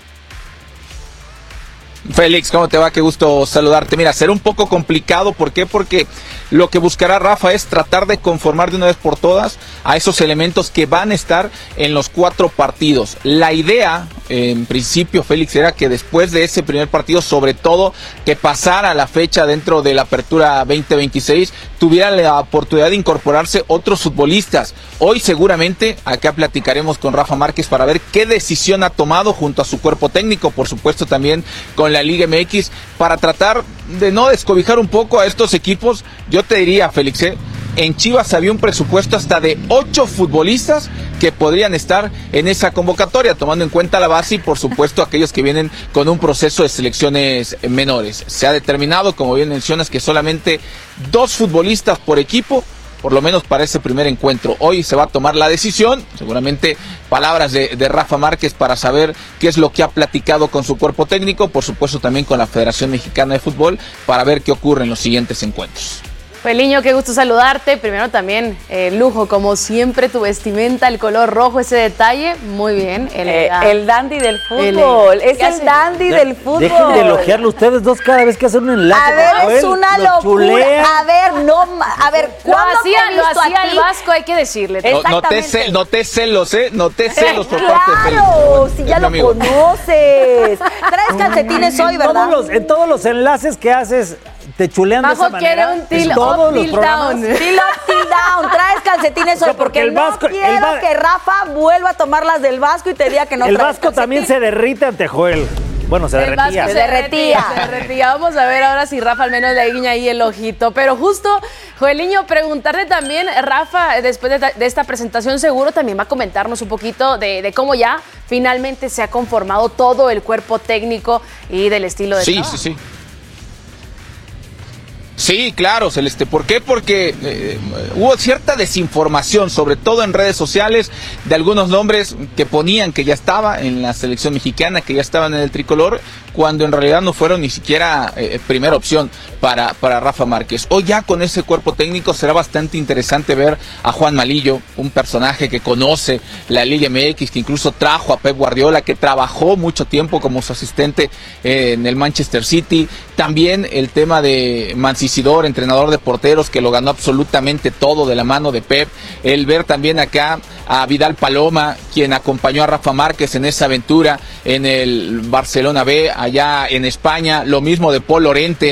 Félix, ¿cómo te va? Qué gusto saludarte. Mira, será un poco complicado. ¿Por qué? Porque lo que buscará Rafa es tratar de conformar de una vez por todas a esos elementos que van a estar en los 4 partidos. La idea, en principio, Félix, era que después de ese primer partido, sobre todo que pasara la fecha dentro de la apertura 2026, tuviera la oportunidad de incorporarse otros futbolistas. Hoy seguramente acá platicaremos con Rafa Márquez para ver qué decisión ha tomado junto a su cuerpo técnico, por supuesto también con la Liga MX, para tratar de no descobijar un poco a estos equipos. Yo te diría, Félix, en Chivas había un presupuesto hasta de 8 futbolistas que podrían estar en esa convocatoria, tomando en cuenta la base y por supuesto aquellos que vienen con un proceso de selecciones menores. Se ha determinado, como bien mencionas, que solamente 2 futbolistas por equipo, por lo menos para ese primer encuentro. Hoy se va a tomar la decisión, seguramente palabras de Rafa Márquez para saber qué es lo que ha platicado con su cuerpo técnico, por supuesto también con la Federación Mexicana de Fútbol, para ver qué ocurre en los siguientes encuentros. Joeliño, qué gusto saludarte. Primero también, lujo, como siempre, tu vestimenta, el color rojo, ese detalle, muy bien. El dandy del fútbol, es el dandy del fútbol. Dejen de elogiarlo ustedes dos cada vez que hacen un enlace. A ver, Joel, es una lo locura. chulean. A ver, ¿cuándo te he Lo visto hacía a ti? el Vasco, hay que decirle. Exactamente. Noté celos, Noté celos por parte de Félix. Claro, si Es ya mi lo amigo. conoces. Traes calcetines hoy, ¿verdad? En todos los enlaces que haces, te chulean de esa Majo quiere manera. un till En todos up, los till programas. down. Till up, till down. Traes calcetines hoy porque el no Vasco- quiero que Rafa vuelva a tomar las del Vasco y te diga que no El traes Vasco también se derrite ante Joel. Bueno, se El Vasco derretía. se derretía. Vamos a ver ahora si Rafa al menos le guiña ahí el ojito. Pero justo, Joeliño, preguntarte también, Rafa, después de esta presentación seguro también va a comentarnos un poquito de cómo ya finalmente se ha conformado todo el cuerpo técnico y del estilo de trabajo. Sí. Sí, claro, Celeste. ¿Por qué? Porque hubo cierta desinformación, sobre todo en redes sociales, de algunos nombres que ponían que ya estaba en la selección mexicana, que ya estaban en el tricolor, cuando en realidad no fueron ni siquiera primera opción para Rafa Márquez. Hoy ya con ese cuerpo técnico será bastante interesante ver a Juan Malillo, un personaje que conoce la Liga MX, que incluso trajo a Pep Guardiola, que trabajó mucho tiempo como su asistente en el Manchester City. También el tema de Mancisidor, entrenador de porteros, que lo ganó absolutamente todo de la mano de Pep. El ver también acá a Vidal Paloma, quien acompañó a Rafa Márquez en esa aventura en el Barcelona B, allá en España. Lo mismo de Paul Lorente,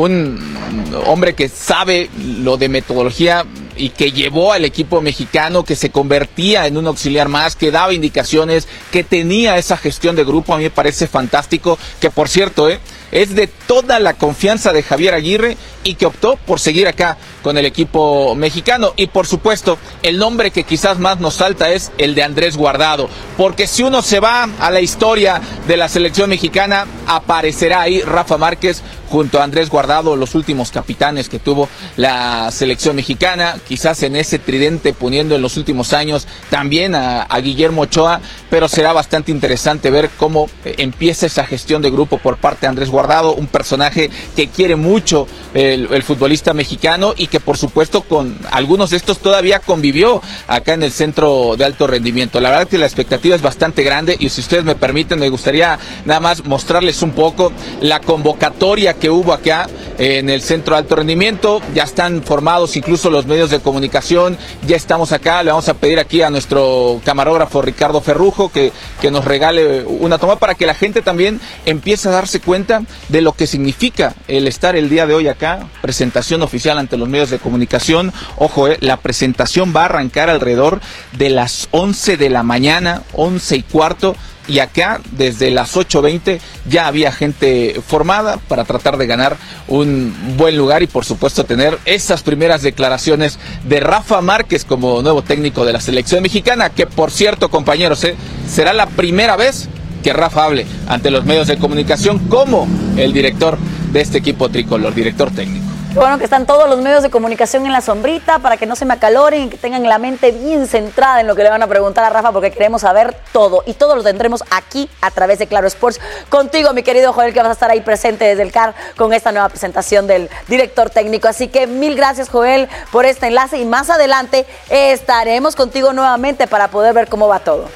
un hombre que sabe lo de metodología y que llevó al equipo mexicano, que se convertía en un auxiliar más, que daba indicaciones, que tenía esa gestión de grupo. A mí me parece fantástico, que por cierto, es de toda la confianza de Javier Aguirre y que optó por seguir acá con el equipo mexicano. Y por supuesto, el nombre que quizás más nos salta es el de Andrés Guardado, porque si uno se va a la historia de la selección mexicana, aparecerá ahí Rafa Márquez junto a Andrés Guardado, los últimos capitanes que tuvo la selección mexicana, quizás en ese tridente poniendo en los últimos años también a Guillermo Ochoa, pero será bastante interesante ver cómo empieza esa gestión de grupo por parte de Andrés Guardado, un personaje que quiere mucho el futbolista mexicano y que por supuesto con algunos de estos todavía convivió acá en el centro de alto rendimiento. La verdad que la expectativa es bastante grande y si ustedes me permiten me gustaría nada más mostrarles un poco la convocatoria que hubo acá en el centro de alto rendimiento. Ya están formados incluso los medios de comunicación, ya estamos acá. Le vamos a pedir aquí a nuestro camarógrafo Ricardo Ferrujo que nos regale una toma para que la gente también empiece a darse cuenta de lo que significa el estar el día de hoy acá. Presentación oficial ante los medios de comunicación. Ojo, la presentación va a arrancar alrededor de las 11 de la mañana, 11:15. Y acá, desde las 8:20, ya había gente formada para tratar de ganar un buen lugar y, por supuesto, tener esas primeras declaraciones de Rafa Márquez como nuevo técnico de la selección mexicana, que, por cierto, compañeros, será la primera vez que Rafa hable ante los medios de comunicación como el director de este equipo tricolor, director técnico. Bueno, que están todos los medios de comunicación en la sombrita para que no se me acaloren y que tengan la mente bien centrada en lo que le van a preguntar a Rafa, porque queremos saber todo y todo lo tendremos aquí a través de Claro Sports contigo, mi querido Joel, que vas a estar ahí presente desde el CAR con esta nueva presentación del director técnico. Así que mil gracias, Joel, por este enlace y más adelante estaremos contigo nuevamente para poder ver cómo va todo.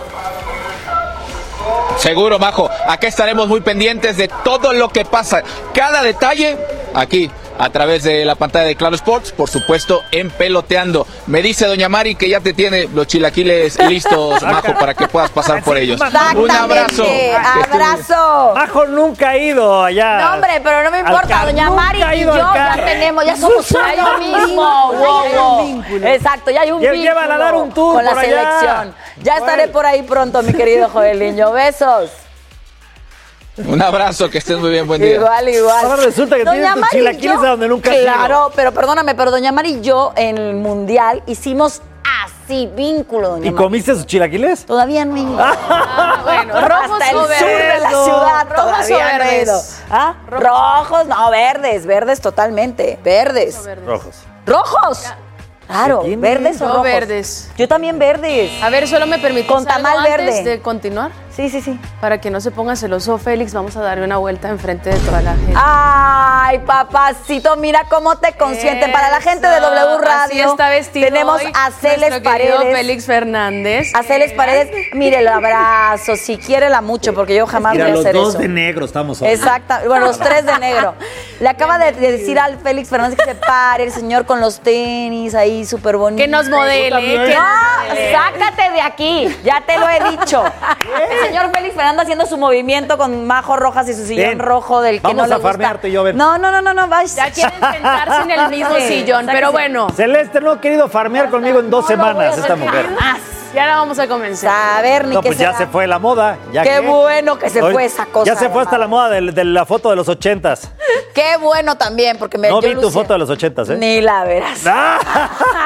Seguro, Majo. Acá estaremos muy pendientes de todo lo que pasa. Cada detalle aquí a través de la pantalla de Claro Sports, por supuesto, en Peloteando. Me dice doña Mari que ya te tiene los chilaquiles listos, Majo, para que puedas pasar por ellos. Un abrazo. ¡Abrazo! Majo nunca ha ido allá. No, hombre, pero no me importa, doña Mari y yo ya tenemos, ya somos uno mismo. Wow. Exacto, ya hay un vínculo Llévala a dar un tour con la por allá. selección. Ya estaré por ahí pronto, mi querido Joeliño. Besos. Un abrazo, que estés muy bien, buen día. Igual. Ahora resulta que tienes tus chilaquiles a donde nunca has ido. Claro, pero perdóname, pero doña Mari y yo en el Mundial hicimos así, vínculo, doña ¿Y Mari. comiste sus chilaquiles? Todavía no he ido. Bueno, rojos hasta el o sur de la verdes. ciudad ¿Rojos todavía o no he verdes? ido. ¿Ah? Rojos, no, verdes totalmente. Verdes. Rojos. ¿Rojos? Claro, ¿verdes o Yo rojos? verdes. Yo también verdes. A ver, solo me permites Con tamal algo antes verde. de continuar. Sí, sí, sí. Para que no se ponga celoso Félix, vamos a darle una vuelta enfrente de toda la gente. Ay, papacito, mira cómo te consienten. Para la gente de W Radio, Así está vestido tenemos hoy a Celes nuestro querido Paredes. Félix Fernández. A Celes Paredes, mire, el abrazo, si quiérela mucho, porque yo jamás Mira, voy a los hacer dos eso. de negro estamos hoy. Exacto, bueno, los tres de negro. Le acaba de decir al Félix Fernández que se pare, el señor con los tenis ahí súper bonito. Que nos modele, que ¡No! nos modele. ¡Sácate de aquí! Ya te lo he dicho. El señor Félix Fernández haciendo su movimiento con Majo Rojas y su sillón Ven, rojo del que vamos no le a gusta. farmear tú y yo, a ver. No, vais. Ya quieren sentarse en el mismo Sí, sillón, sáquese. pero bueno. Celeste no ha querido farmear conmigo en 2 semanas, esta mujer. Y ahora vamos a comenzar. A ver, ni No, qué pues ya será. se fue la moda. Ya Qué que- bueno que se Hoy- fue esa cosa. Ya se fue hasta la moda de la foto de los 80s. Qué bueno también, porque me No yo vi tu lucía- foto de los 80s, ¿eh? Ni la verás. ¡Ah!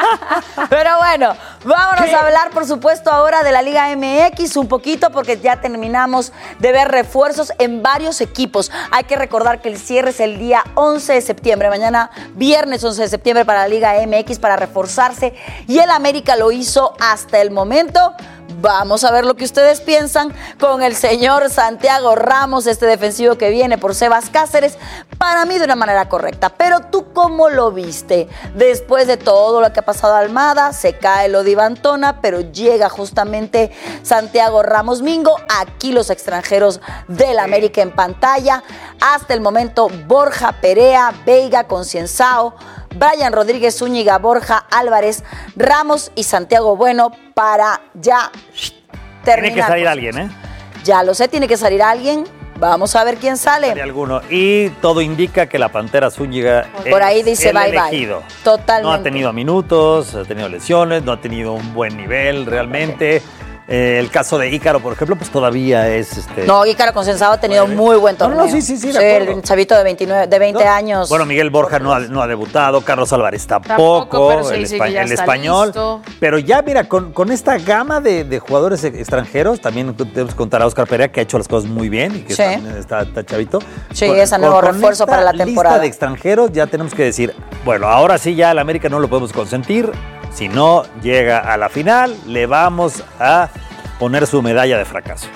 Pero bueno, vámonos a hablar, por supuesto, ahora de la Liga MX un poquito, porque ya terminamos de ver refuerzos en varios equipos. Hay que recordar que el cierre es el día 11 de septiembre, mañana viernes 11 de septiembre para la Liga MX para reforzarse, y el América lo hizo hasta el momento. Vamos a ver lo que ustedes piensan con el señor Santiago Ramos, este defensivo que viene por Sebas Cáceres, para mí de una manera correcta. Pero tú, ¿cómo lo viste? Después de todo lo que ha pasado a Almada, se cae lo de Ivantona, pero llega justamente Santiago Ramos Mingo. Aquí los extranjeros del América en pantalla. Hasta el momento, Borja Perea, Veiga, Concienzao, Brian Rodríguez Zúñiga, Borja Álvarez, Ramos y Santiago Bueno para ya terminar. Tiene que salir alguien, ¿eh? Ya lo sé, tiene que salir alguien. Vamos a ver quién Sale sale. alguno. Y todo indica que la Pantera Zúñiga Por ahí es dice el bye bye. elegido. Totalmente. No ha tenido minutos, ha tenido lesiones, no ha tenido un buen nivel realmente. El caso de Ícaro, por ejemplo, pues todavía es... No, Ícaro Concienzao ha tenido muy buen torneo. No, sí, de acuerdo. el chavito de 20 años. Bueno, Miguel Borja no ha debutado, Carlos Álvarez tampoco, pero se dice que ya el está español. listo. Pero ya, mira, con esta gama de jugadores extranjeros, también debemos contar a Oscar Perea, que ha hecho las cosas muy bien y que Sí. también está chavito. Sí, es el nuevo refuerzo esta para la temporada. Lista de extranjeros, ya tenemos que decir, bueno, ahora sí ya al América no lo podemos consentir. Si no llega a la final, le vamos a poner su medalla de fracaso.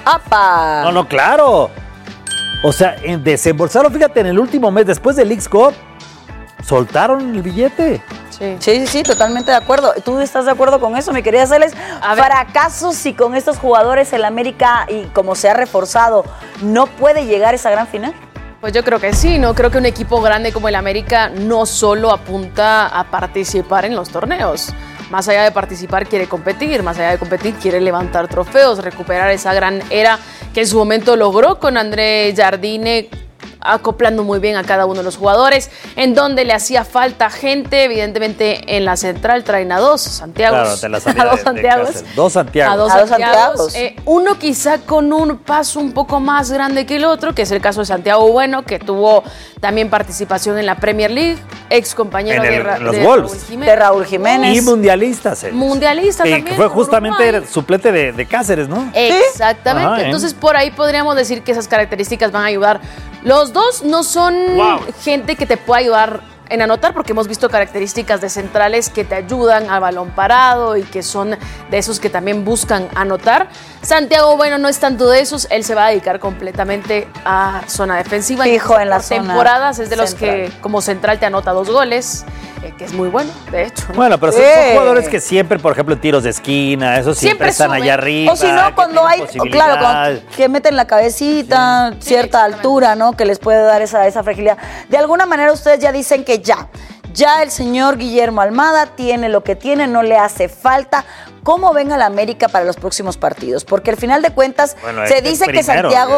¡Apa! No, claro. O sea, en desembolsarlo, fíjate, en el último mes, después del Leagues Cup, soltaron el billete. Sí, totalmente de acuerdo. ¿Tú estás de acuerdo con eso, mi querida Celes? ¿Fracaso si con estos jugadores el América, y como se ha reforzado, no puede llegar a esa gran final? Pues yo creo que sí, ¿no? Creo que un equipo grande como el América no solo apunta a participar en los torneos. Más allá de participar, quiere competir. Más allá de competir, quiere levantar trofeos, recuperar esa gran era que en su momento logró con André Jardine, acoplando muy bien a cada uno de los jugadores, en donde le hacía falta gente. Evidentemente en la central traen a dos Santiagos. Claro, te la sabía a dos de Santiagos. Cáceres. Dos Santiagos. A dos A dos Santiagos. Santiagos. Uno quizá con un paso un poco más grande que el otro, que es el caso de Santiago Bueno, que tuvo también participación en la Premier League, ex compañero En los de Wolves. Raúl Jiménez. De Raúl Jiménez. Y mundialistas. Mundialista Sí, también. que fue con justamente Uruguay. suplete de Cáceres, ¿no? Exactamente. Ajá, Entonces, por ahí podríamos decir que esas características van a ayudar. Los dos no son gente que te pueda ayudar en anotar, porque hemos visto características de centrales que te ayudan a balón parado y que son de esos que también buscan anotar. Santiago Bueno no es tanto de esos, él se va a dedicar completamente a zona defensiva. Fijo en la Por zona temporadas es de los central. que como central te anota 2 goles, que es muy bueno, de hecho. ¿no? Bueno, pero son jugadores que siempre, por ejemplo, en tiros de esquina, esos siempre están suben. allá arriba. O si no, que cuando tienen hay, posibilidad. claro, que meten la cabecita, cierta altura, ¿no? Que les puede dar esa fragilidad. De alguna manera ustedes ya dicen que ya el señor Guillermo Almada tiene lo que tiene, no le hace falta. ¿Cómo ven a la América para los próximos partidos? Porque al final de cuentas Bueno, se dice que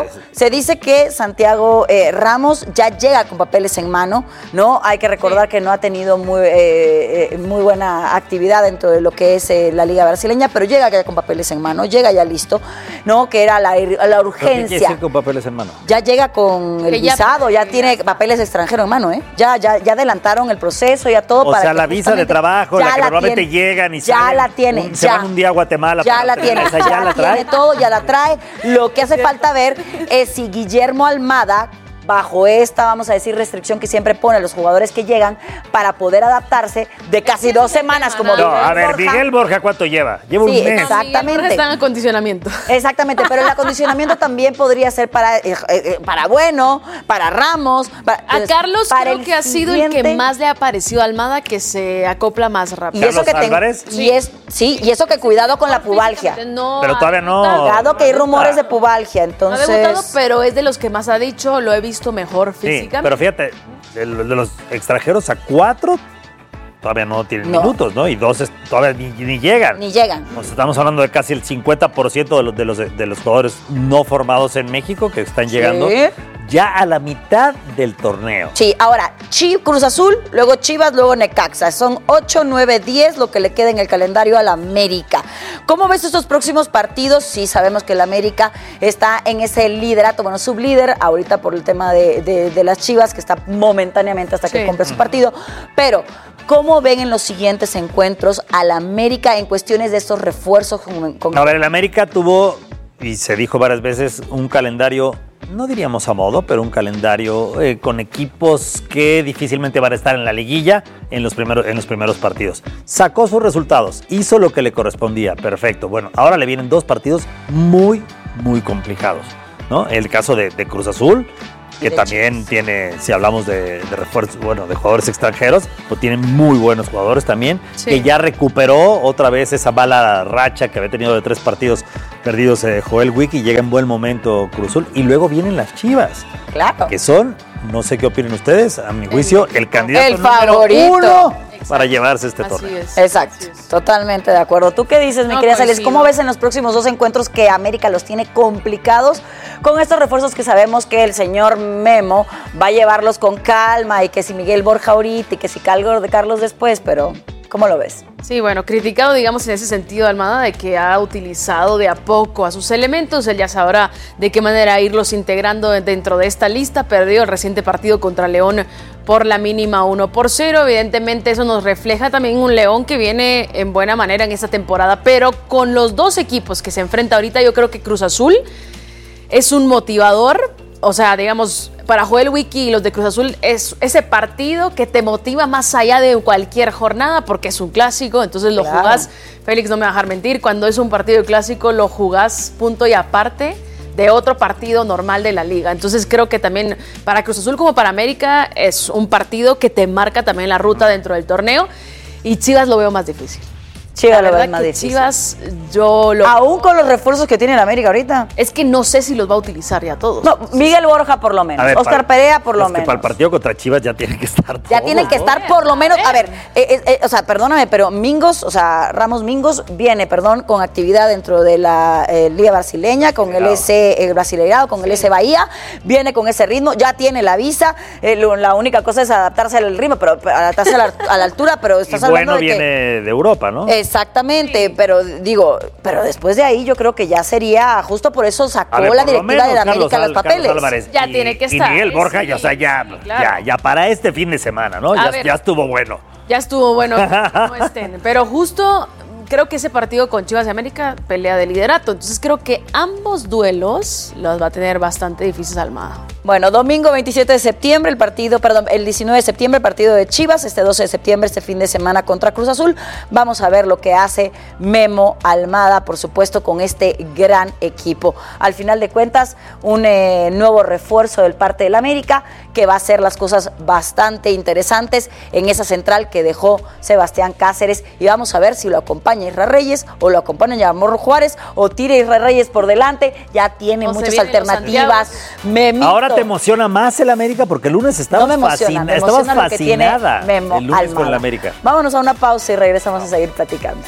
Santiago Ramos ya llega con papeles en mano, ¿no? Hay que recordar que no ha tenido muy buena actividad dentro de lo que es la Liga Brasileña, pero llega ya con papeles en mano, llega ya listo, ¿no? Que era la ¿Pero qué quiere urgencia. decir con papeles en mano? Ya llega con el Que ya visado, puede ya llegar. tiene papeles extranjeros en mano, ¿eh? Ya adelantaron el proceso, ya todo O para sea, que la visa de justamente- trabajo, ya la que normalmente tiene. llegan y ya salen. la tiene, Se ya. van un día a Guatemala. Ya para la tener tiene, esa, ya la trae. tiene todo, ya la trae. Lo que hace falta ver es si Guillermo Almada bajo esta, vamos a decir, restricción que siempre pone a los jugadores que llegan para poder adaptarse de casi 2 semanas, como No, a ver, Miguel Borja, ¿cuánto lleva? Lleva un mes. Exactamente. Está en acondicionamiento. Exactamente, pero el acondicionamiento también podría ser para Bueno, para Ramos. A Carlos creo que ha sido el que más le ha parecido a Almada, que se acopla más rápido. Y eso que Álvarez. y eso que cuidado con la pubalgia. No, Pero todavía no. Cuidado que hay rumores de pubalgia, entonces. No había votado, pero es de los que más ha dicho, lo he visto mejor físicamente. Sí, pero fíjate, de los extranjeros a 4 todavía no tienen minutos, ¿no? Y 2 todavía ni llegan. Ni llegan. O sea, estamos hablando de casi el 50% de los jugadores no formados en México que están llegando ya a la mitad del torneo. Sí, ahora, Cruz Azul, luego Chivas, luego Necaxa. Son 8, 9, 10 lo que le queda en el calendario al América. ¿Cómo ves estos próximos partidos? Sí, sabemos que el América está en ese liderato, bueno, sublíder, ahorita por el tema de las Chivas, que está momentáneamente hasta que compre su partido. Pero, ¿cómo ven en los siguientes encuentros al América en cuestiones de estos refuerzos? A ver, el América tuvo, y se dijo varias veces, un calendario, no diríamos a modo, pero un calendario con equipos que difícilmente van a estar en la liguilla en los primeros partidos. Sacó sus resultados, hizo lo que le correspondía, perfecto. Bueno, ahora le vienen 2 partidos muy, muy complicados, ¿no? El caso de Cruz Azul, que también tiene, si hablamos de refuerzos, bueno, de jugadores extranjeros, pues tienen muy buenos jugadores también, que ya recuperó otra vez esa mala racha que había tenido de 3 partidos perdidos Joel Wiki, y llega en buen momento Cruz Azul, y luego vienen las Chivas, que son, no sé qué opinen ustedes, a mi juicio, el candidato favorito número 1 para llevarse este torneo. Exacto, totalmente de acuerdo. ¿Tú qué dices, mi querida Celes? ¿Cómo ves en los próximos 2 encuentros que América los tiene complicados con estos refuerzos que sabemos que el señor Memo va a llevarlos con calma, y que si Miguel Borja ahorita y que si Carlos después, pero ¿cómo lo ves? Sí, bueno, criticado, digamos, en ese sentido, Almada, de que ha utilizado de a poco a sus elementos. Él ya sabrá de qué manera irlos integrando dentro de esta lista. Perdió el reciente partido contra León por la mínima 1-0. Evidentemente eso nos refleja también un León que viene en buena manera en esta temporada, pero con los 2 equipos que se enfrenta ahorita, yo creo que Cruz Azul es un motivador. O sea, digamos, para Joel Wiki y los de Cruz Azul es ese partido que te motiva más allá de cualquier jornada, porque es un clásico, entonces lo jugás, Félix no me va a dejar mentir, cuando es un partido clásico lo jugás punto y aparte de otro partido normal de la liga. Entonces creo que también para Cruz Azul como para América es un partido que te marca también la ruta dentro del torneo, y Chivas lo veo más difícil. Chivas lo veo más difícil. Chivas, yo lo... Aún con los refuerzos que tiene el América ahorita. Es que no sé si los va a utilizar ya todos. No, Miguel Borja por lo menos, Oscar Perea por lo menos. Que para el partido contra Chivas ya tienen que estar todos. Ya tienen que estar por lo menos, a ver, o sea, perdóname, pero Ramos Mingos viene, con actividad dentro de la Liga Brasileña, con el S Brasileirado, con el S Bahía, viene con ese ritmo, ya tiene la visa, la única cosa es adaptarse al ritmo, pero adaptarse a la altura, pero estás hablando de viene de Europa, ¿no? Exactamente, pero después de ahí yo creo que ya sería, justo por eso sacó la directiva de la América los papeles. Álvarez, ya tiene que estar. Y Miguel Borja, ya para este fin de semana, ¿no? Ya estuvo bueno. Ya estuvo bueno, no estén. Pero justo creo que ese partido con Chivas de América pelea de liderato. Entonces creo que ambos duelos los va a tener bastante difíciles Almada. Bueno, domingo 27 de septiembre, el 19 de septiembre, el partido de Chivas, 12 de septiembre, este fin de semana contra Cruz Azul. Vamos a ver lo que hace Memo Almada, por supuesto, con este gran equipo. Al final de cuentas, un nuevo refuerzo del parte del América, que va a hacer las cosas bastante interesantes en esa central que dejó Sebastián Cáceres, y vamos a ver si lo acompaña Israel Reyes o lo acompaña Yamorro Juárez o tira Israel Reyes por delante. Ya tiene muchas alternativas. Ahora te emociona más el América, porque el lunes estabas fascinada Memo el lunes Almada. con el América. Vámonos a una pausa y regresamos a seguir platicando.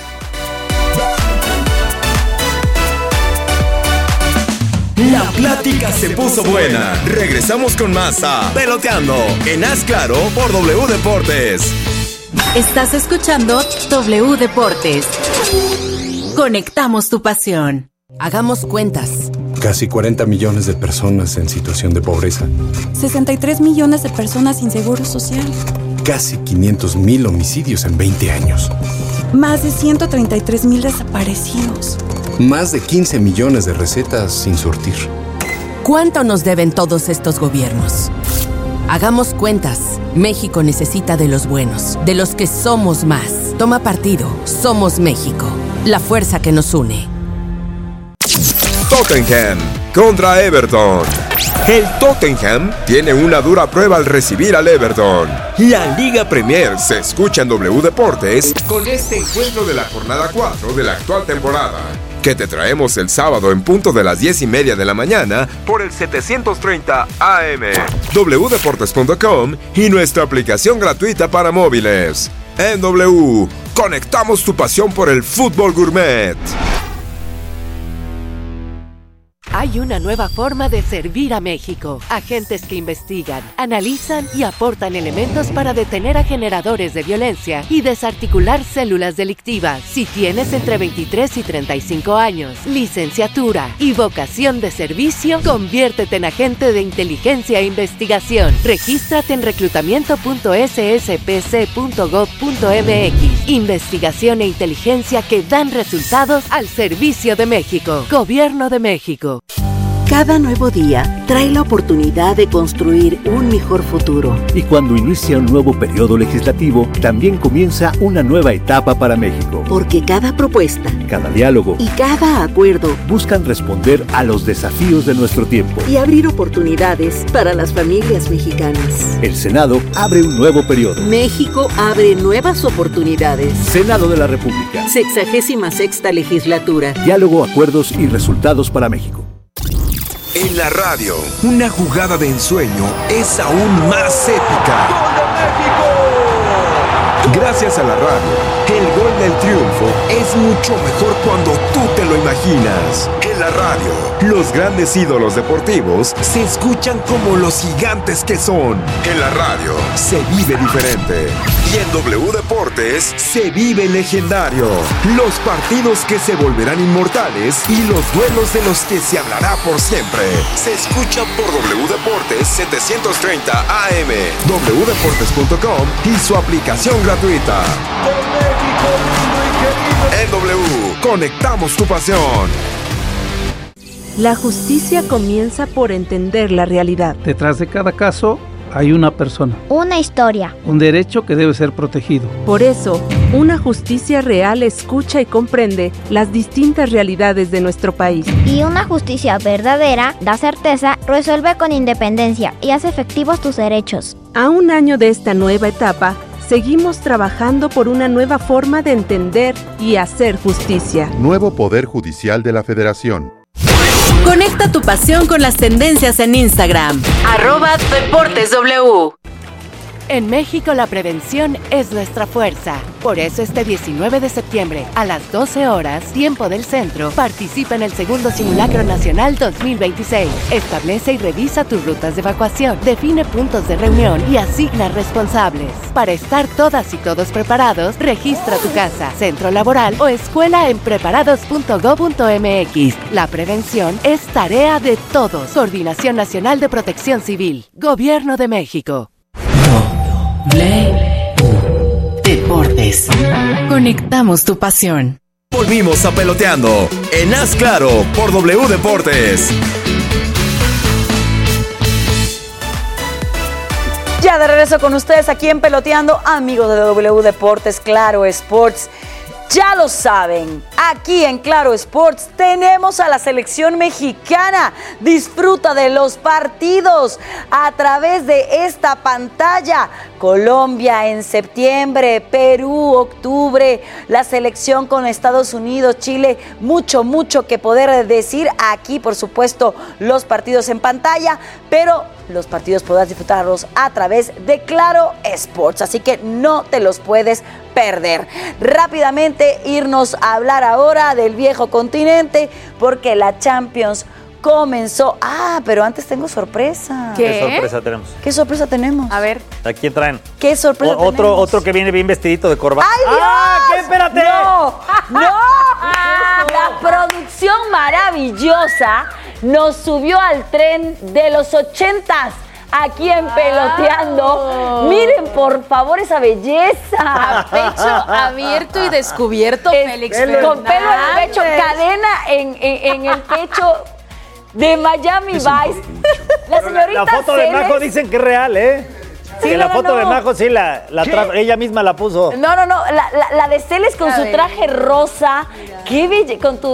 La plática se puso buena. Regresamos con más a Peloteando en Haz Claro por W Deportes. Estás escuchando W Deportes. Conectamos tu pasión. Hagamos cuentas. Casi 40 millones de personas en situación de pobreza. 63 millones de personas sin seguro social. Casi 500,000 homicidios en 20 años. Más de 133,000 desaparecidos. Más de 15 millones de recetas sin surtir. ¿Cuánto nos deben todos estos gobiernos? Hagamos cuentas. México necesita de los buenos, de los que somos más. Toma partido. Somos México. La fuerza que nos une. Tottenham contra Everton. El Tottenham tiene una dura prueba al recibir al Everton. La Liga Premier se escucha en W Deportes con este encuentro de la jornada 4 de la actual temporada, que te traemos el sábado en punto de las 10:30 de la mañana por el 730 AM, wdeportes.com y nuestra aplicación gratuita para móviles. En W, conectamos tu pasión por el fútbol gourmet. Hay una nueva forma de servir a México. Agentes que investigan, analizan y aportan elementos para detener a generadores de violencia y desarticular células delictivas. Si tienes entre 23 y 35 años, licenciatura y vocación de servicio, conviértete en agente de inteligencia e investigación. Regístrate en reclutamiento.sspc.gov.mx. Investigación e inteligencia que dan resultados al servicio de México. Gobierno de México. Cada nuevo día trae la oportunidad de construir un mejor futuro. Y cuando inicia un nuevo periodo legislativo, también comienza una nueva etapa para México. Porque cada propuesta, cada diálogo y cada acuerdo buscan responder a los desafíos de nuestro tiempo y abrir oportunidades para las familias mexicanas. El Senado abre un nuevo periodo. México abre nuevas oportunidades. Senado de la República. 66ª legislatura. Diálogo, acuerdos y resultados para México. En la radio, una jugada de ensueño es aún más épica. ¡Gol de México! Gracias a la radio, el gol del triunfo es mucho mejor cuando tú te lo imaginas. En la radio, los grandes ídolos deportivos se escuchan como los gigantes que son. En la radio, se vive diferente. Y en W Deportes, se vive legendario. Los partidos que se volverán inmortales y los duelos de los que se hablará por siempre. Se escucha por W Deportes 730 AM, wdeportes.com y su aplicación gratuita. En W, conectamos tu pasión. La justicia comienza por entender la realidad. Detrás de cada caso hay una persona. Una historia. Un derecho que debe ser protegido. Por eso, una justicia real escucha y comprende las distintas realidades de nuestro país. Y una justicia verdadera da certeza, resuelve con independencia y hace efectivos tus derechos. A un año de esta nueva etapa, seguimos trabajando por una nueva forma de entender y hacer justicia. Nuevo Poder Judicial de la Federación. Conecta tu pasión con las tendencias en Instagram. @DeportesW. En México la prevención es nuestra fuerza. Por eso este 19 de septiembre a las 12 horas, tiempo del centro, participa en el segundo Simulacro Nacional 2026. Establece y revisa tus rutas de evacuación, define puntos de reunión y asigna responsables. Para estar todas y todos preparados, registra tu casa, centro laboral o escuela en preparados.gov.mx. La prevención es tarea de todos. Coordinación Nacional de Protección Civil. Gobierno de México. Deportes. Conectamos tu pasión. Volvimos a Peloteando en Haz Claro por W Deportes. Ya de regreso con ustedes aquí en Peloteando, amigos de W Deportes, Claro Sports. Ya lo saben, aquí en Claro Sports tenemos a la selección mexicana. Disfruta de los partidos a través de esta pantalla. Colombia en septiembre, Perú, octubre, la selección con Estados Unidos, Chile, mucho que poder decir. Aquí, por supuesto, los partidos en pantalla, pero los partidos podrás disfrutarlos a través de Claro Sports, así que no te los puedes perder. Rápidamente irnos a hablar ahora del viejo continente, porque la Champions comenzó. Pero antes tengo sorpresa. ¿Qué sorpresa tenemos? ¿Qué sorpresa tenemos? A ver. ¿A quién traen? ¿Qué sorpresa tenemos? Otro que viene bien vestidito de corbata. ¡Ay, Dios! ¿Qué? Espérate. ¡No! La producción maravillosa nos subió al tren de los 80s. Aquí en Peloteando. Miren, por favor, esa belleza. Pecho abierto y descubierto, Félix Fernández. Con pelo en el pecho, cadena en el pecho. de Miami Vice. La señorita La foto de Celes- Majo dicen que es real, ¿eh? Sí, que no, la foto no. de Majo sí la trajo, ella misma la puso. No, la de Celes con su traje rosa. Qué bella,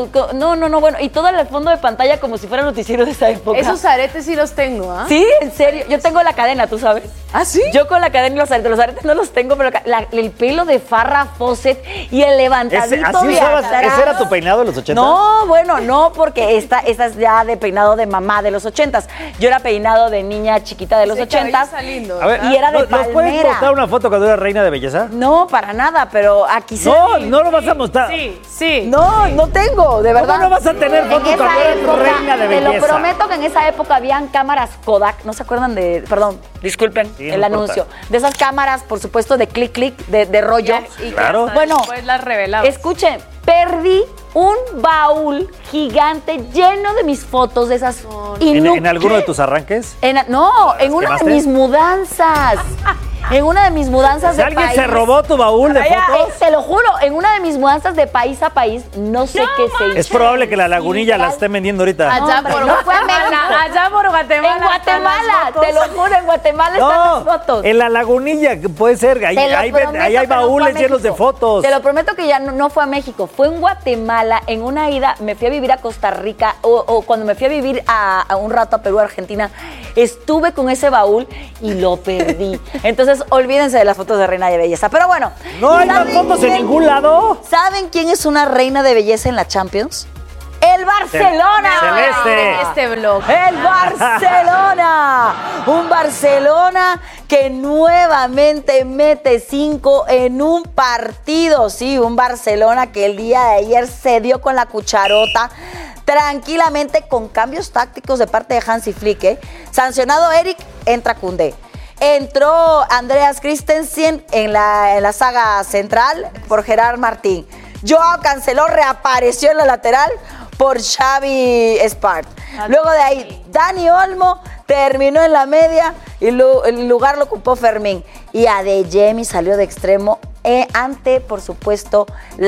bueno, y todo el fondo de pantalla como si fuera noticiero de esa época. Esos aretes sí los tengo, ¿ah? Sí, en serio. Yo tengo la cadena, ¿tú sabes? ¿Ah, sí? Yo con la cadena y los aretes no los tengo, pero el pelo de Farrah Fawcett y el levantadito ¿Así de usabas? atrás. ¿Ese era tu peinado de los 80? No, bueno, no, porque esta es ya de peinado de mamá de los 80s. Yo era peinado de niña chiquita de los 80s. A ver, y era de ¿nos puedes palmera. mostrar una foto cuando era reina de belleza? No, para nada, pero aquí se No, ve. no lo vas a mostrar. Sí. No tengo, de verdad. ¿Cómo no vas a tener fotos En cuando esa eres época, reina de te lo belleza? prometo que en esa época habían cámaras Kodak, ¿no se acuerdan de, perdón, disculpen Sí, el no anuncio, importa. de esas cámaras, por supuesto, de clic, de rollo? Y Claro. Bueno, después las revelamos. escuchen, perdí un baúl gigante lleno de mis fotos de esas. ¿En alguno de tus arranques? En una quemaste? de mis mudanzas. En una de mis mudanzas Si de alguien país. se robó tu baúl de fotos. Te lo juro, en una de mis mudanzas de país a país, no sé qué se hizo. Es probable que la Lagunilla la estén vendiendo ahorita. Allá hombre, por no fue a Guatemala. México. Allá por Guatemala. En Guatemala, te lo juro, en Guatemala están las fotos. En la Lagunilla, que puede ser. Ahí, Te lo ahí prometo hay que no fue a baúles llenos de México. fotos. Te lo prometo que ya no fue a México, fue en Guatemala. En una ida me fui a vivir a Costa Rica o cuando me fui a vivir a un rato a Perú, Argentina, estuve con ese baúl y lo perdí. Entonces, olvídense de las fotos de reina de belleza. Pero bueno. No hay más ¿saben fotos en quién- ningún lado. ¿Saben quién es una reina de belleza en la Champions? ¡El Barcelona! Celeste. Este blog. ¡El Barcelona! Un Barcelona que nuevamente mete 5 en un partido. Sí, un Barcelona que el día de ayer se dio con la cucharota tranquilamente con cambios tácticos de parte de Hansi Flick. Sancionado Eric, entra Koundé. Entró Andreas Christensen en la saga central por Gerard Martín. Joao Cancelo reapareció en la lateral por Xavi Espart. Luego de ahí, Dani Olmo terminó en la media y el lugar lo ocupó Fermín. Y Adeyemi salió de extremo ante, por supuesto,